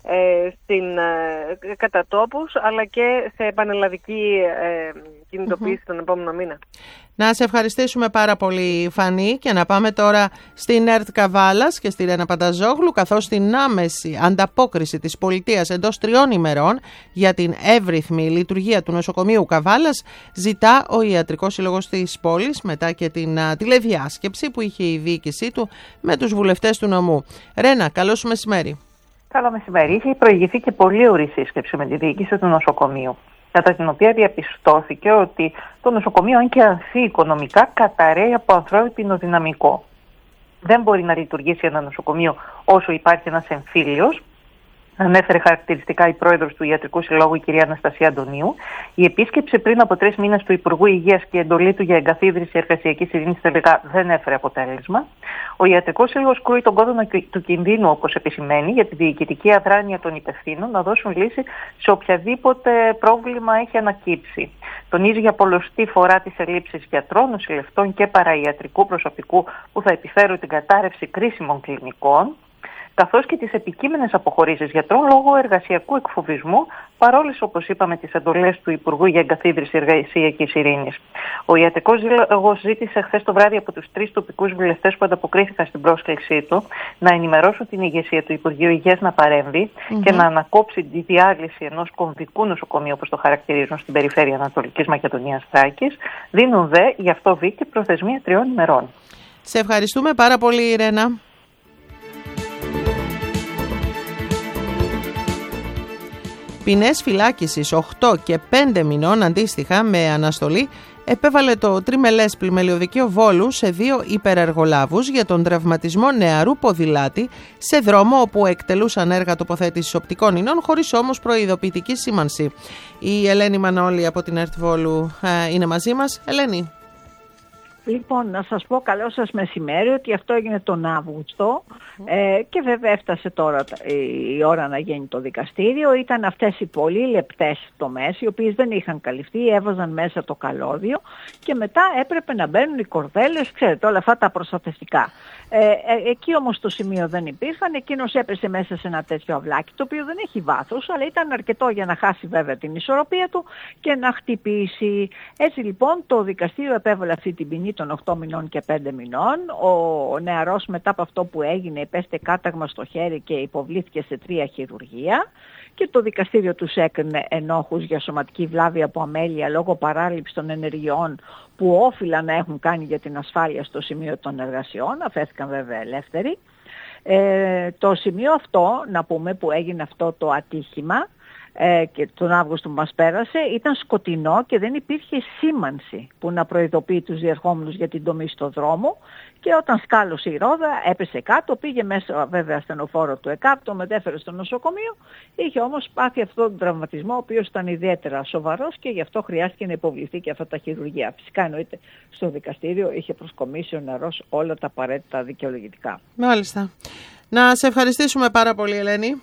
κατά τόπους, αλλά και σε πανελλαδική κινητοποίηση τον επόμενο μήνα. Να σε ευχαριστήσουμε πάρα πολύ, Φανή, και να πάμε τώρα στην ΕΡΤ Καβάλας και στη Ρένα Πανταζόγλου, καθώς την άμεση ανταπόκριση της πολιτείας εντός 3 ημερών για την εύρυθμη λειτουργία του νοσοκομείου Καβάλας ζητά ο Ιατρικός Σύλλογος της πόλης, μετά και την τηλεδιάσκεψη που είχε η διοίκησή του με τους βουλευτές του νομού. Ρένα, καλό σου μεσημέρι. Καλό μεσημέρι. Είχε προηγηθεί και πολύ ωρή σύσκεψη με τη διοίκηση του νοσοκομείου, κατά την οποία διαπιστώθηκε ότι το νοσοκομείο, αν και ανθεί οικονομικά, καταραίει από ανθρώπινο δυναμικό. Δεν μπορεί να λειτουργήσει ένα νοσοκομείο όσο υπάρχει ένας εμφύλιος. Ανέφερε χαρακτηριστικά η πρόεδρος του Ιατρικού Συλλόγου, η κυρία Αναστασία Αντωνίου. Η επίσκεψη πριν από 3 μήνες του Υπουργού Υγείας και η εντολή του για εγκαθίδρυση εργασιακής ειρήνης τελικά δεν έφερε αποτέλεσμα. Ο Ιατρικός Σύλλογος κρούει τον κόδωνα του κινδύνου, όπως επισημαίνει, για τη διοικητική αδράνεια των υπευθύνων να δώσουν λύση σε οποιαδήποτε πρόβλημα έχει ανακύψει. Τονίζει για πολλοστή φορά τις ελλείψεις γιατρών, νοσηλευτών και παραϊατρικού προσωπικού που θα επιφέρουν την κατάρρευση κρίσιμων κλινικών, καθώς και τις επικείμενες αποχωρήσεις γιατρών λόγω εργασιακού εκφοβισμού, παρόλες, όπως είπαμε, τις εντολές του Υπουργού για εγκαθίδρυση εργασιακής ειρήνης. Ο Ιατρικός Σύλλογος ζήτησε χθες το βράδυ από τους 3 τοπικούς βουλευτές που ανταποκρίθηκαν στην πρόσκλησή του να ενημερώσουν την ηγεσία του Υπουργείου Υγείας να παρέμβει και να ανακόψει τη διάλυση ενός κομβικού νοσοκομείου, όπως το χαρακτηρίζουν, στην περιφέρεια Ανατολικής Μακεδονίας Θράκης. Δίνουν δε γι' αυτό δίκη προθεσμία 3 ημερών. Σε ευχαριστούμε πάρα πολύ, Ρένα. Ποινές φυλάκισης 8 και 5 μηνών αντίστοιχα με αναστολή επέβαλε το τριμελές πλημελιωδικείο Βόλου σε 2 υπερεργολάβους για τον τραυματισμό νεαρού ποδηλάτη σε δρόμο όπου εκτελούσαν έργα τοποθέτησης οπτικών ινών, χωρίς όμως προειδοποιητική σήμανση. Η Ελένη Μανώλη από την ΕΡΤ Βόλου είναι μαζί μας. Ελένη. Λοιπόν, να σας πω καλό σας μεσημέρι ότι αυτό έγινε τον Αύγουστο και βέβαια έφτασε τώρα η ώρα να γίνει το δικαστήριο. Ήταν αυτές οι πολύ λεπτές τομές, οι οποίες δεν είχαν καλυφθεί, έβαζαν μέσα το καλώδιο και μετά έπρεπε να μπαίνουν οι κορδέλες, ξέρετε, όλα αυτά τα προστατευτικά. Εκεί όμως το σημείο δεν υπήρχαν, εκείνος έπεσε μέσα σε ένα τέτοιο αυλάκι, το οποίο δεν έχει βάθος, αλλά ήταν αρκετό για να χάσει βέβαια την ισορροπία του και να χτυπήσει. Έτσι λοιπόν το δικαστήριο επέβαλε αυτή την ποινή των 8 μηνών και 5 μηνών. Ο νεαρός μετά από αυτό που έγινε υπέστη κάταγμα στο χέρι και υποβλήθηκε σε 3 χειρουργεία και το δικαστήριο τους έκρινε ενόχους για σωματική βλάβη από αμέλεια λόγω παράληψης των ενεργειών που όφυλαν να έχουν κάνει για την ασφάλεια στο σημείο των εργασιών, αφέθηκαν βέβαια ελεύθεροι. Το σημείο αυτό, να πούμε, που έγινε αυτό το ατύχημα και τον Αύγουστο που μας πέρασε, ήταν σκοτεινό και δεν υπήρχε σήμανση που να προειδοποιεί τους διερχόμενους για την τομή στο δρόμο και όταν σκάλωσε η ρόδα έπεσε κάτω, πήγε μέσα βέβαια ασθενοφόρο του ΕΚΑΠ, το μετέφερε στο νοσοκομείο, είχε όμως πάθει αυτόν τον τραυματισμό ο οποίος ήταν ιδιαίτερα σοβαρός και γι' αυτό χρειάστηκε να υποβληθεί και αυτά τα χειρουργεία. Φυσικά εννοείται στο δικαστήριο είχε προσκομίσει ο νεαρός όλα τα απαραίτητα δικαιολογητικά. Μάλιστα. Να σε ευχαριστήσουμε πάρα πολύ, Ελένη.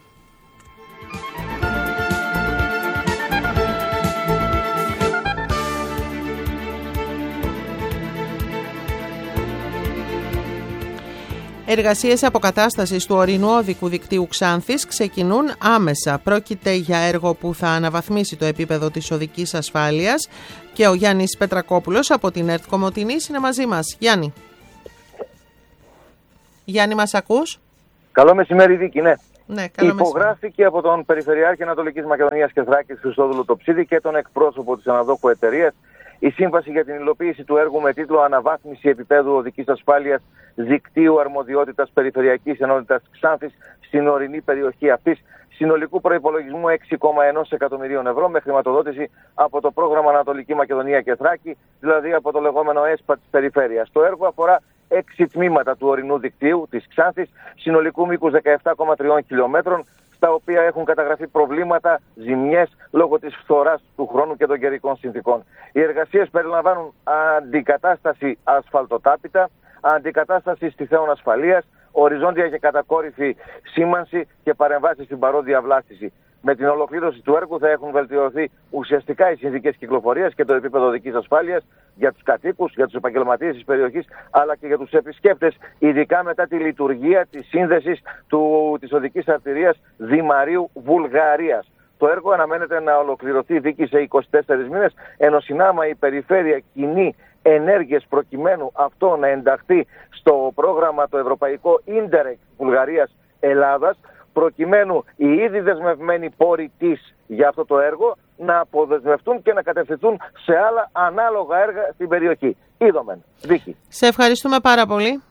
Εργασίες αποκατάστασης του ορεινού οδικού δικτύου Ξάνθης ξεκινούν άμεσα. Πρόκειται για έργο που θα αναβαθμίσει το επίπεδο της οδικής ασφάλειας και ο Γιάννης Πετρακόπουλος από την ΕΡΤ Κομοτηνής είναι μαζί μας. Γιάννη. Γιάννη, μας ακούς? Καλό μεσημέρι, Δίκη, ναι. Ναι, καλό υπογράφηκε από τον Περιφερειάρχη Ανατολικής Μακεδονίας και Θράκης Χριστόδουλο Τοψίδη και τον εκπρόσωπο της αναδόχου εταιρείας Η σύμβαση για την υλοποίηση του έργου με τίτλο «Αναβάθμιση επίπεδου οδικής ασφάλειας δικτύου αρμοδιότητας Περιφερειακής Ενότητας Ξάνθης στην ορεινή περιοχή αυτής», συνολικού προϋπολογισμού 6,1 εκατομμυρίων ευρώ, με χρηματοδότηση από το πρόγραμμα Ανατολική Μακεδονία και Θράκη, δηλαδή από το λεγόμενο ΕΣΠΑ της περιφέρειας. Το έργο αφορά 6 τμήματα του ορεινού δικτύου της Ξάνθης, συνολικού μήκους 17,3 χιλιόμετρων, στα οποία έχουν καταγραφεί προβλήματα, ζημιές λόγω της φθοράς του χρόνου και των καιρικών συνθήκων. Οι εργασίες περιλαμβάνουν αντικατάσταση ασφαλτοτάπητα, αντικατάσταση στιθέων ασφαλείας, οριζόντια και κατακόρυφη σήμανση και παρεμβάσεις στην παρόδια βλάστηση. Με την ολοκλήρωση του έργου θα έχουν βελτιωθεί ουσιαστικά οι συνθήκες κυκλοφορίας και το επίπεδο οδικής ασφάλειας για τους κατοίκους, για τους επαγγελματίες της περιοχής, αλλά και για τους επισκέπτες, ειδικά μετά τη λειτουργία της σύνδεσης της οδικής αρτηρίας Δημαρίου Βουλγαρίας. Το έργο αναμένεται να ολοκληρωθεί, Βίκη, σε 24 μήνες, ενώ συνάμα η περιφέρεια κινεί ενέργειες προκειμένου αυτό να ενταχθεί στο πρόγραμμα το ευρωπαϊκό Ίντερεκ Βουλγαρίας-Ελλάδας, προκειμένου οι ήδη δεσμευμένοι πόροι της για αυτό το έργο να αποδεσμευτούν και να κατευθυνθούν σε άλλα ανάλογα έργα στην περιοχή. Είδομεν. Βίκη. Σε ευχαριστούμε πάρα πολύ.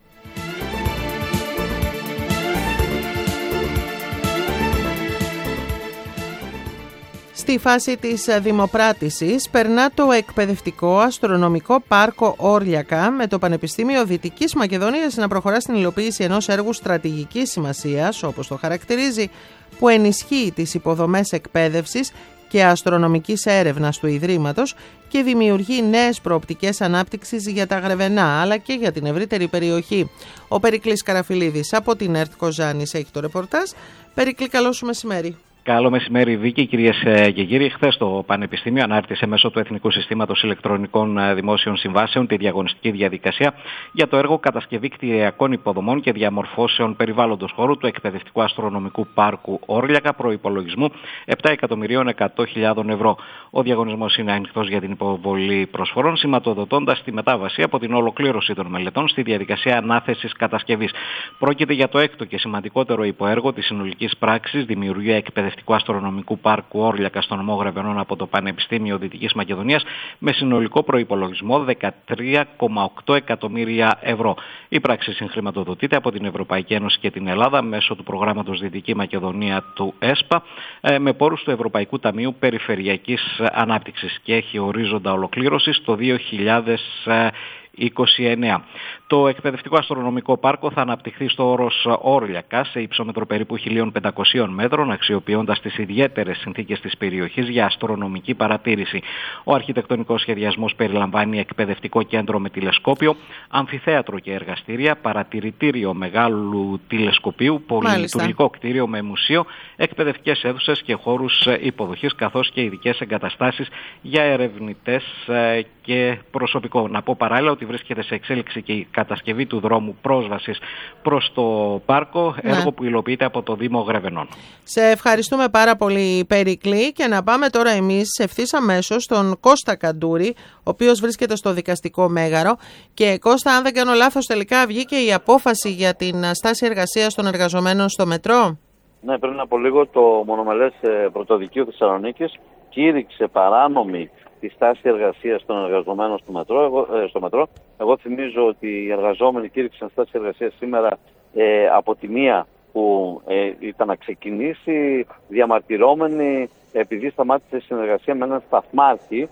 Στη φάση της δημοπράτησης περνά το εκπαιδευτικό αστρονομικό πάρκο Όρλιακα, με το Πανεπιστήμιο Δυτικής Μακεδονίας να προχωρά στην υλοποίηση ενός έργου στρατηγικής σημασίας, όπως το χαρακτηρίζει, που ενισχύει τις υποδομές εκπαίδευσης και αστρονομικής έρευνας του Ιδρύματος και δημιουργεί νέες προοπτικές ανάπτυξης για τα Γρεβενά, αλλά και για την ευρύτερη περιοχή. Ο Περικλής Καραφιλίδης από την ΕΡΤ Κοζάνης έχει το ρεπορτάζ. Περικλή, καλό σου μεσημέρι. Καλό μεσημέρι, Βίκη, κυρίες και κύριοι. Χθες το Πανεπιστήμιο ανάρτησε μέσω του Εθνικού Συστήματος Ηλεκτρονικών Δημόσιων Συμβάσεων τη διαγωνιστική διαδικασία για το έργο κατασκευή κτηριακών υποδομών και διαμορφώσεων περιβάλλοντος χώρου του εκπαιδευτικού αστρονομικού πάρκου Όρλιακα προϋπολογισμού 7.100.000 ευρώ. Ο διαγωνισμός είναι ανοιχτός για την υποβολή προσφορών, σηματοδοτώντας τη μετάβαση από την ολοκλήρωση των μελετών στη διαδικασία ανάθεσης κατασκευής. Πρόκειται για το έκτο και σημαντικότερο υποέργο της συνολικής πράξης δημιουργία εκπαιδευτικού αστρονομικού πάρκου Όρλιακα στο νομό Γρεβενών από το Πανεπιστήμιο Δυτικής Μακεδονίας, με συνολικό προϋπολογισμό 13,8 εκατομμύρια ευρώ. Η πράξη συγχρηματοδοτείται από την Ευρωπαϊκή Ένωση και την Ελλάδα μέσω του προγράμματος Δυτική Μακεδονία του ΕΣΠΑ, με πόρους του Ευρωπαϊκού Ταμείου Περιφερειακής Ανάπτυξης και έχει ορίζοντα ολοκλήρωσης το 2029. Το εκπαιδευτικό αστρονομικό πάρκο θα αναπτυχθεί στο όρος Όρλιακα σε υψόμετρο περίπου 1.500 μέτρων, αξιοποιώντας τις ιδιαίτερες συνθήκες της περιοχής για αστρονομική παρατήρηση. Ο αρχιτεκτονικός σχεδιασμός περιλαμβάνει εκπαιδευτικό κέντρο με τηλεσκόπιο, αμφιθέατρο και εργαστήρια, παρατηρητήριο μεγάλου τηλεσκοπίου, πολυλειτουργικό κτίριο με μουσείο, εκπαιδευτικές αίθουσες και χώρους υποδοχής, καθώς και ειδικές εγκαταστάσεις για ερευνητές και προσωπικό. Να πω παράλληλα ότι βρίσκεται σε εξέλιξη και η κατασκευή του δρόμου πρόσβασης προς το πάρκο, έργο που υλοποιείται από το Δήμο Γρεβενών. Σε ευχαριστούμε πάρα πολύ, Περικλή, και να πάμε τώρα εμείς ευθύς αμέσως στον Κώστα Καντούρη, ο οποίος βρίσκεται στο δικαστικό μέγαρο. Και Κώστα, αν δεν κάνω λάθος, τελικά βγήκε η απόφαση για την στάση εργασίας των εργαζομένων στο μετρό. Ναι, πριν από λίγο το μονομελές πρωτοδικείο Θεσσαλονίκης κήρυξε παράνομη τη στάση εργασίας των εργαζομένων στο μετρό. Εγώ θυμίζω ότι οι εργαζόμενοι κήρυξαν στάση εργασίας σήμερα από τη μία που ήταν να ξεκινήσει, διαμαρτυρώμενοι επειδή σταμάτησε συνεργασία με έναν σταθμάρχη.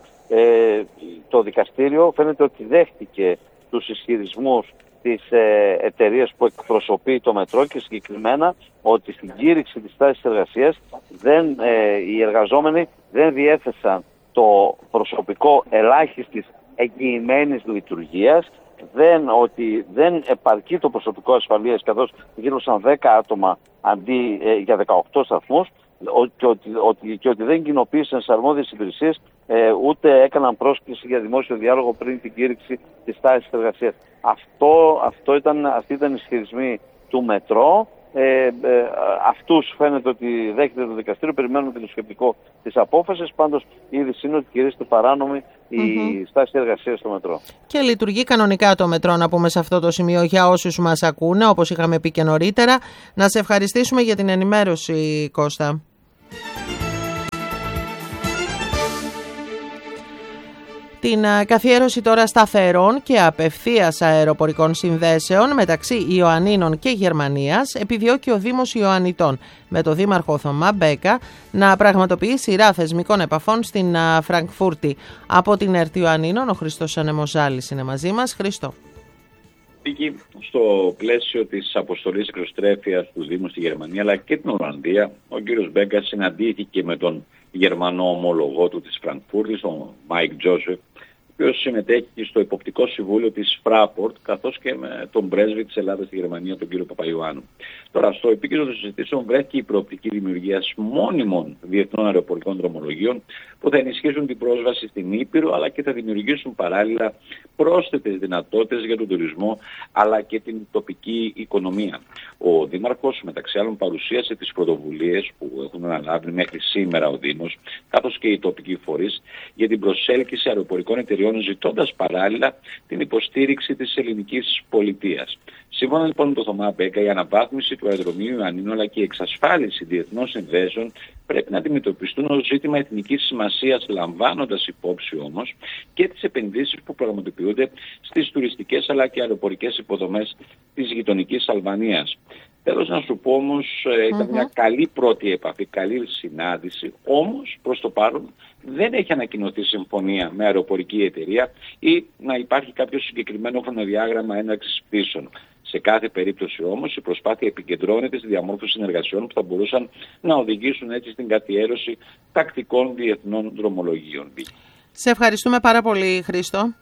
Το δικαστήριο φαίνεται ότι δέχτηκε τους ισχυρισμούς της εταιρείας που εκπροσωπεί το μετρό και συγκεκριμένα ότι στην κήρυξη της στάσης εργασίας οι εργαζόμενοι δεν διέθεσαν το προσωπικό ελάχιστης εγγυημένης λειτουργίας, ότι δεν επαρκεί το προσωπικό ασφαλείας, καθώς γύρωσαν 10 άτομα αντί για 18 σταθμούς, και ότι δεν κοινοποίησαν σε αρμόδιες υπηρεσίες ούτε έκαναν πρόσκληση για δημόσιο διάλογο πριν την κήρυξη της στάσης εργασίας. Αυτοί ήταν οι ισχυρισμοί του μετρό. Αυτούς φαίνεται ότι δέχεται το δικαστήριο. Περιμένουμε και το σκεπτικό της απόφασης. Πάντως η είδηση είναι ότι κηρύσσεται παράνομη η στάση εργασίας στο μετρό. Και λειτουργεί κανονικά το μετρό, να πούμε σε αυτό το σημείο, για όσους μας ακούνε, όπως είχαμε πει και νωρίτερα. Να σε ευχαριστήσουμε για την ενημέρωση, Κώστα. Την καθιέρωση τώρα σταθερών και απευθείας αεροπορικών συνδέσεων μεταξύ Ιωαννίνων και Γερμανίας επιδιώκει ο Δήμος Ιωαννιτών, με το Δήμαρχο Θωμά Μπέκα να πραγματοποιεί σειρά θεσμικών επαφών στην Φραγκφούρτη. Από την ΕΡΤ Ιωαννίνων, ο Χριστός Ανεμοζάλης είναι μαζί μας. Χριστό. Στο πλαίσιο της αποστολής εξωστρέφειας του Δήμου στη Γερμανία αλλά και την Ολλανδία, ο κύριος Μπέκα συναντήθηκε με τον Γερμανό ομόλογό του της Φραγκφούρτης, τον Μάικ Τζόσεφ, ο οποίος συμμετέχει στο υποπτικό συμβούλιο της Fraport, καθώς και με τον πρέσβη της Ελλάδας στη Γερμανία, τον κύριο Παπαϊωάννου. Τώρα, στο επίκεντρο των συζητήσεων βρέθηκε η προοπτική δημιουργίας μόνιμων διεθνών αεροπορικών δρομολογίων που θα ενισχύσουν την πρόσβαση στην Ήπειρο, αλλά και θα δημιουργήσουν παράλληλα πρόσθετες δυνατότητες για τον τουρισμό αλλά και την τοπική οικονομία. Ο Δήμαρχος, μεταξύ άλλων, παρουσίασε τις πρωτοβουλίες που έχουν αναλάβει μέχρι σήμερα ο Δήμος, καθώς και οι τοπικοί φορείς, για την προσέλκυση αεροπορικών εταιριών, ζητώντας παράλληλα την υποστήριξη της ελληνικής πολιτείας. Σύμφωνα λοιπόν με τον Θωμά Μπέκα, η αναβάθμιση του αεροδρομίου Ιωαννίνων αλλά και η εξασφάλιση διεθνών συνδέσεων πρέπει να αντιμετωπιστούν ως ζήτημα εθνικής σημασίας, λαμβάνοντας υπόψη όμως και τις επενδύσεις που πραγματοποιούνται στις τουριστικές αλλά και αεροπορικές υποδομές της γειτονικής Αλβανίας. Τέλος να σου πω όμως, ήταν μια καλή πρώτη επαφή, καλή συνάντηση, όμως προς το παρόν δεν έχει ανακοινωθεί συμφωνία με αεροπορική εταιρεία ή να υπάρχει κάποιο συγκεκριμένο χρονοδιάγραμμα έναρξης πτήσεων. Σε κάθε περίπτωση όμως η προσπάθεια επικεντρώνεται στη διαμόρφωση συνεργασιών που θα μπορούσαν να οδηγήσουν έτσι στην καθιέρωση τακτικών διεθνών δρομολογίων. Σε ευχαριστούμε πάρα πολύ, Χρήστο.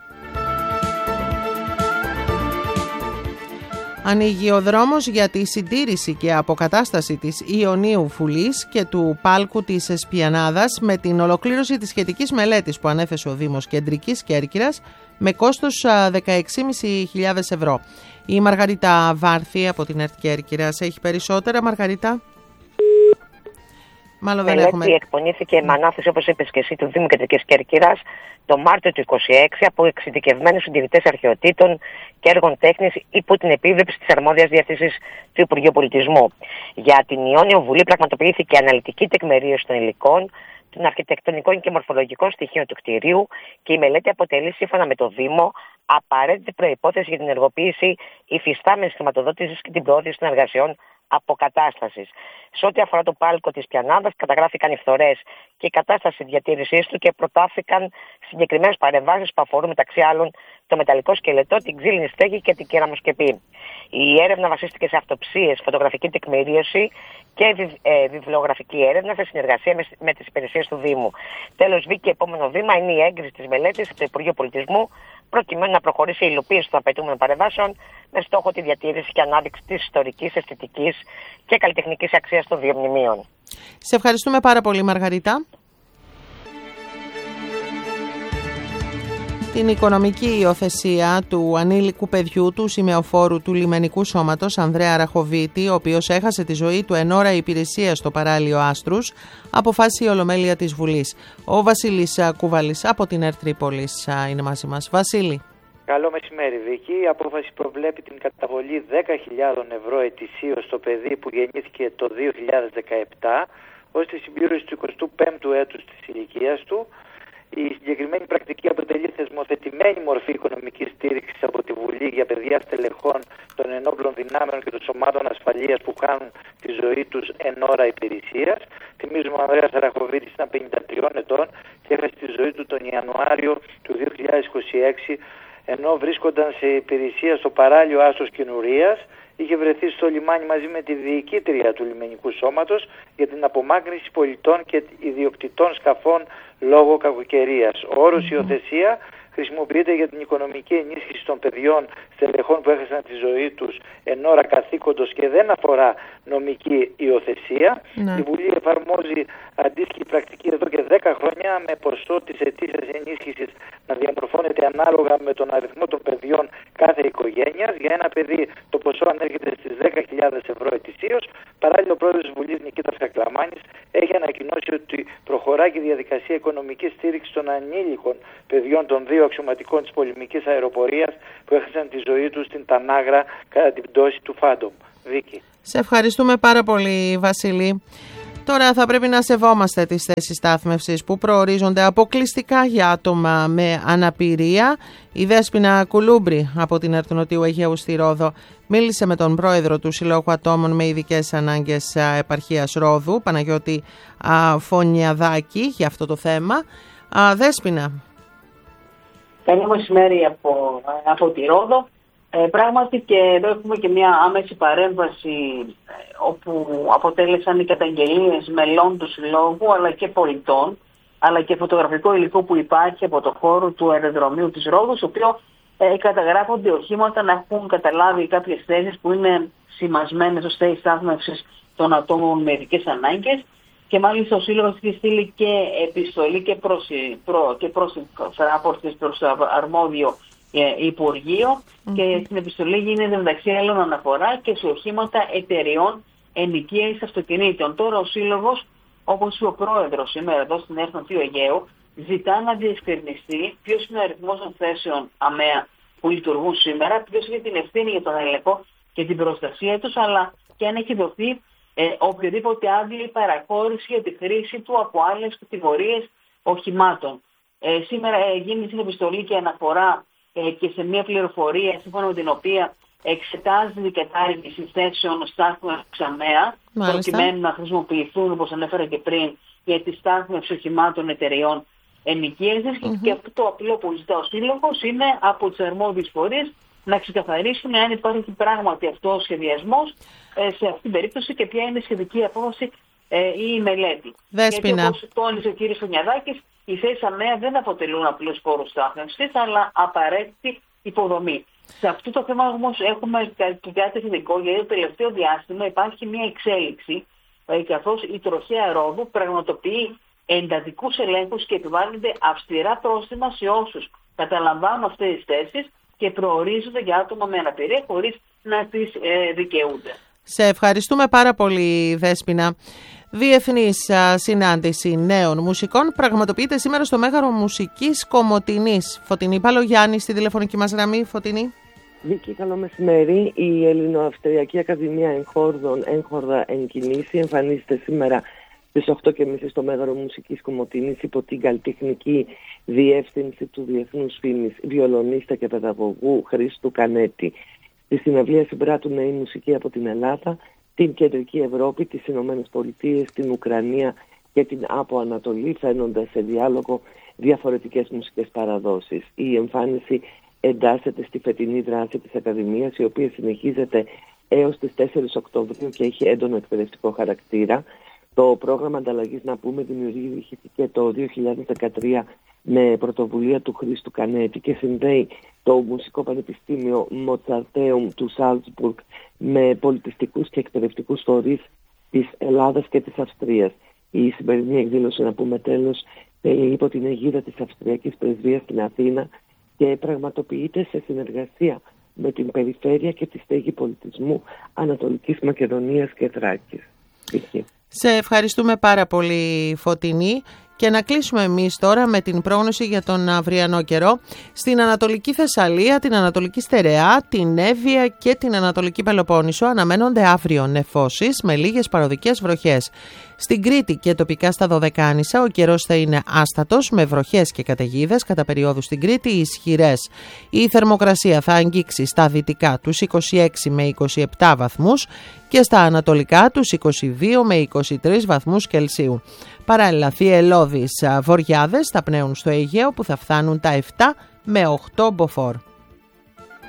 Ανοίγει ο δρόμος για τη συντήρηση και αποκατάσταση της Ιωνίου Φουλής και του πάλκου της Εσπιανάδας με την ολοκλήρωση της σχετικής μελέτης που ανέθεσε ο Δήμος Κεντρικής Κέρκυρας με κόστος 16.500 ευρώ. Η Μαργαρίτα Βάρθη από την ΕΡΤ Κέρκυρας έχει περισσότερα. Μαργαρίτα. Μάλλον δεν έχουμε. Η μελέτη εκπονήθηκε με ανάθεση, όπως είπες και εσύ, του Δήμου Κεντρικής Κέρκυρας το Μάρτιο του 2026 από εξειδικευμένους συντηρητές αρχαιοτήτων και έργων τέχνης υπό την επίβλεψη της αρμόδιας διεύθυνσης του Υπουργείου Πολιτισμού. Για την Ιόνιο Βουλή πραγματοποιήθηκε αναλυτική τεκμηρίωση των υλικών, των αρχιτεκτονικών και μορφολογικών στοιχείων του κτηρίου και η μελέτη αποτελεί, σύμφωνα με το Δήμο, απαραίτητη προϋπόθεση για την ενεργοποίηση υφιστάμενης χρηματοδότησης και την προώθηση των εργασιών αποκατάστασης. Σε ό,τι αφορά το πάλκο της Πιανάδας, καταγράφηκαν οι φθορές και η κατάσταση διατήρησής του και προτάθηκαν συγκεκριμένες παρεμβάσεις που αφορούν μεταξύ άλλων το μεταλλικό σκελετό, την ξύλινη στέγη και την κεραμοσκεπή. Η έρευνα βασίστηκε σε αυτοψίες, φωτογραφική τεκμηρίωση και βιβλιογραφική έρευνα σε συνεργασία με τις υπηρεσίες του Δήμου. Τέλος, βγήκε επόμενο βήμα είναι η έγκριση της μελέτης στο Υπουργείο Πολιτισμού, προκειμένου να προχωρήσει η υλοποίηση των απαιτούμενων παρεμβάσεων με στόχο τη διατήρηση και ανάδειξη της ιστορικής, αισθητικής και καλλιτεχνικής αξίας των δύο μνημείων. Σε ευχαριστούμε πάρα πολύ, Μαργαρίτα. Την οικονομική υιοθεσία του ανήλικου παιδιού του σημεοφόρου του Λιμενικού Σώματος Ανδρέα Ραχοβίτη, ο οποίος έχασε τη ζωή του εν ώρα υπηρεσίας στο παράλιο Άστρους, αποφάσισε η Ολομέλεια της Βουλής. Ο Βασίλης Κουβαλής από την ΕΡΤ Τρίπολης είναι μαζί μας. Βασίλη. Καλό μεσημέρι, Βίκη. Η απόφαση προβλέπει την καταβολή 10.000 ευρώ ετησίως στο παιδί που γεννήθηκε το 2017 ως τη συμπλήρωση του 25ου έτους της ηλικίας του. Η συγκεκριμένη πρακτική αποτελεί θεσμοθετημένη μορφή οικονομικής στήριξης από τη Βουλή για παιδιά στελεχών των ενόπλων δυνάμεων και των σωμάτων ασφαλείας που χάνουν τη ζωή τους εν ώρα υπηρεσίας. Θυμίζουμε ο Ανδρέας Ραχοβίτης ήταν 53 ετών και έχασε τη ζωή του τον Ιανουάριο του 2026 ενώ βρίσκονταν σε υπηρεσία στο παράλιο Άστρος Καινουρίας. Είχε βρεθεί στο λιμάνι μαζί με τη διοικήτρια του λιμενικού σώματος για την απομάκρυνση πολιτών και ιδιοκτητών σκαφών λόγω κακοκαιρίας. Ο όρος υιοθεσία χρησιμοποιείται για την οικονομική ενίσχυση των παιδιών στελεχών που έχασαν τη ζωή τους εν ώρα καθήκοντος και δεν αφορά νομική υιοθεσία. Η Βουλή εφαρμόζει αντίστοιχη πρακτική εδώ και 10 χρόνια με ποσό της ετήσιας ενίσχυσης να διαμορφώνεται ανάλογα με τον αριθμό των παιδιών κάθε οικογένειας. Για ένα παιδί το ποσό ανέρχεται στις 10.000 ευρώ ετησίως. Παράλληλα, ο πρόεδρος της Βουλής Νικήτας Κακλαμάνης έχει ανακοινώσει ότι προχωράει και η διαδικασία οικονομικής στήριξης των ανήλικων παιδιών των δύο αξιωματικών της πολεμικής αεροπορίας που έχασαν τη ζωή τους στην Τανάγρα κατά την πτώση του Φάντομ. Βίκη. Σε ευχαριστούμε πάρα πολύ, Βασίλη. Τώρα θα πρέπει να σεβόμαστε τις θέσεις στάθμευσης που προορίζονται αποκλειστικά για άτομα με αναπηρία. Η Δέσποινα Κουλούμπρη από την Αρτονοτίου Αιγαίου στη Ρόδο μίλησε με τον πρόεδρο του Συλλόγου Ατόμων με Ειδικές Ανάγκες Επαρχίας Ρόδου, Παναγιώτη Φωνιαδάκη, για αυτό το θέμα. Δέσποινα. Καλό μεσημέρι από τη Ρόδο. Πράγματι και εδώ έχουμε και μια άμεση παρέμβαση όπου αποτέλεσαν οι καταγγελίες μελών του Συλλόγου αλλά και πολιτών, αλλά και φωτογραφικό υλικό που υπάρχει από το χώρο του αεροδρομίου της Ρόδου, στο οποίο καταγράφονται οχήματα να έχουν καταλάβει κάποιες θέσεις που είναι σημασμένες ως θέσεις στάθμευσης των ατόμων με ειδικές ανάγκες, και μάλιστα ο Σύλλογος έχει στείλει και επιστολή και προς το αρμόδιο Υπουργείο, και στην επιστολή γίνεται μεταξύ άλλων αναφορά και σε οχήματα εταιριών ενοικίασης αυτοκινήτων. Τώρα ο Σύλλογος, όπως ο πρόεδρος σήμερα εδώ στην Αρτονοτίου Αιγαίου, ζητά να διευκρινιστεί ποιος είναι ο αριθμός των θέσεων ΑΜΕΑ που λειτουργούν σήμερα, ποιος έχει την ευθύνη για τον έλεγχο και την προστασία τους, αλλά και αν έχει δοθεί οποιοδήποτε άδεια παραχώρηση για τη χρήση του από άλλες κατηγορίες οχημάτων. Σήμερα γίνει στην επιστολή και αναφορά και σε μια πληροφορία σύμφωνα με την οποία εξετάζεται η κατάργηση θέσεων στάθμευσης ΑΜΕΑ, προκειμένου να χρησιμοποιηθούν, όπως ανέφερα και πριν, για τη στάθμευση οχημάτων εταιρεών ενοικίασης. Και αυτό το απλό που ζητά ο Σύλλογος είναι από τους αρμόδιους φορείς να ξεκαθαρίσουν αν υπάρχει πράγματι αυτό ο σχεδιασμός σε αυτήν την περίπτωση και ποια είναι η σχετική απόφαση ή η μελέτη. Γιατί, όπως τόνισε ο κ. Φωνιαδάκης, οι θέσεις ΑΜΕΑ δεν αποτελούν απλούς χώρους στάθμευσης, αλλά απαραίτητη υποδομή. Σε αυτό το θέμα όμως έχουμε και κάτι θετικό, γιατί το τελευταίο διάστημα υπάρχει μια εξέλιξη, καθώς η τροχέα Ρόδου πραγματοποιεί εντατικούς ελέγχους και επιβάλλονται αυστηρά πρόστιμα σε όσους καταλαμβάνουν αυτές τις θέσεις και προορίζονται για άτομα με αναπηρία χωρίς να τις δικαιούνται. Σε ευχαριστούμε πάρα πολύ, Δέσποινα. Διεθνής συνάντηση νέων μουσικών πραγματοποιείται σήμερα στο Μέγαρο Μουσικής Κομοτηνής. Φωτεινή Παλογιάννη στη τηλεφωνική μας γραμμή. Φωτεινή. Βίκη, καλό μεσημέρι. Η Ελληνοαυστριακή Ακαδημία Εγχόρδων, Έγχορδα εν κινήσει, εμφανίζεται σήμερα στις 8.30 στο Μέγαρο Μουσικής Κομοτηνής υπό την καλλιτεχνική διεύθυνση του διεθνούς βιολονίστα και παιδαγωγού Χρήστου Κανέτη. Στη συναυλία συμπράττουν νέοι μουσικοί από την Ελλάδα, την Κεντρική Ευρώπη, τις Ηνωμένες Πολιτείες, την Ουκρανία και την Άπο Ανατολή, φαίνοντας σε διάλογο διαφορετικές μουσικές παραδόσεις. Η εμφάνιση εντάσσεται στη φετινή δράση της Ακαδημίας, η οποία συνεχίζεται έως τις 4 Οκτωβρίου και έχει έντονο εκπαιδευτικό χαρακτήρα. Το πρόγραμμα ανταλλαγής, να πούμε, δημιουργήθηκε το 2013 με πρωτοβουλία του Χρήστου Κανέτη και συνδέει το Μουσικό Πανεπιστήμιο Μοτσαρτέουμ του Σάλτσμπουργκ με πολιτιστικούς και εκπαιδευτικούς φορείς της Ελλάδας και της Αυστρίας. Η σημερινή εκδήλωση, να πούμε τέλος, υπό την αιγίδα της Αυστριακής Πρεσβείας στην Αθήνα και πραγματοποιείται σε συνεργασία με την Περιφέρεια και τη Στέγη Πολιτισμού Ανατολικής Μακεδονίας και Θράκης. Σε ευχαριστούμε πάρα πολύ, Φωτεινή. Και να κλείσουμε εμείς τώρα με την πρόγνωση για τον αυριανό καιρό. Στην Ανατολική Θεσσαλία, την Ανατολική Στερεά, την Εύβοια και την Ανατολική Πελοπόννησο αναμένονται αύριο νεφώσεις με λίγες παροδικές βροχές. Στην Κρήτη και τοπικά στα Δωδεκάνησα ο καιρός θα είναι άστατος με βροχές και καταιγίδες, κατά περιόδους στην Κρήτη ισχυρές. Η θερμοκρασία θα αγγίξει στα δυτικά τους 26 με 27 βαθμούς και στα ανατολικά τους 22 με 23 βαθμούς Κελσίου. Παράλληλα, θυελλώδεις βοριάδες θα πνέουν στο Αιγαίο που θα φτάνουν τα 7 με 8 μποφόρ.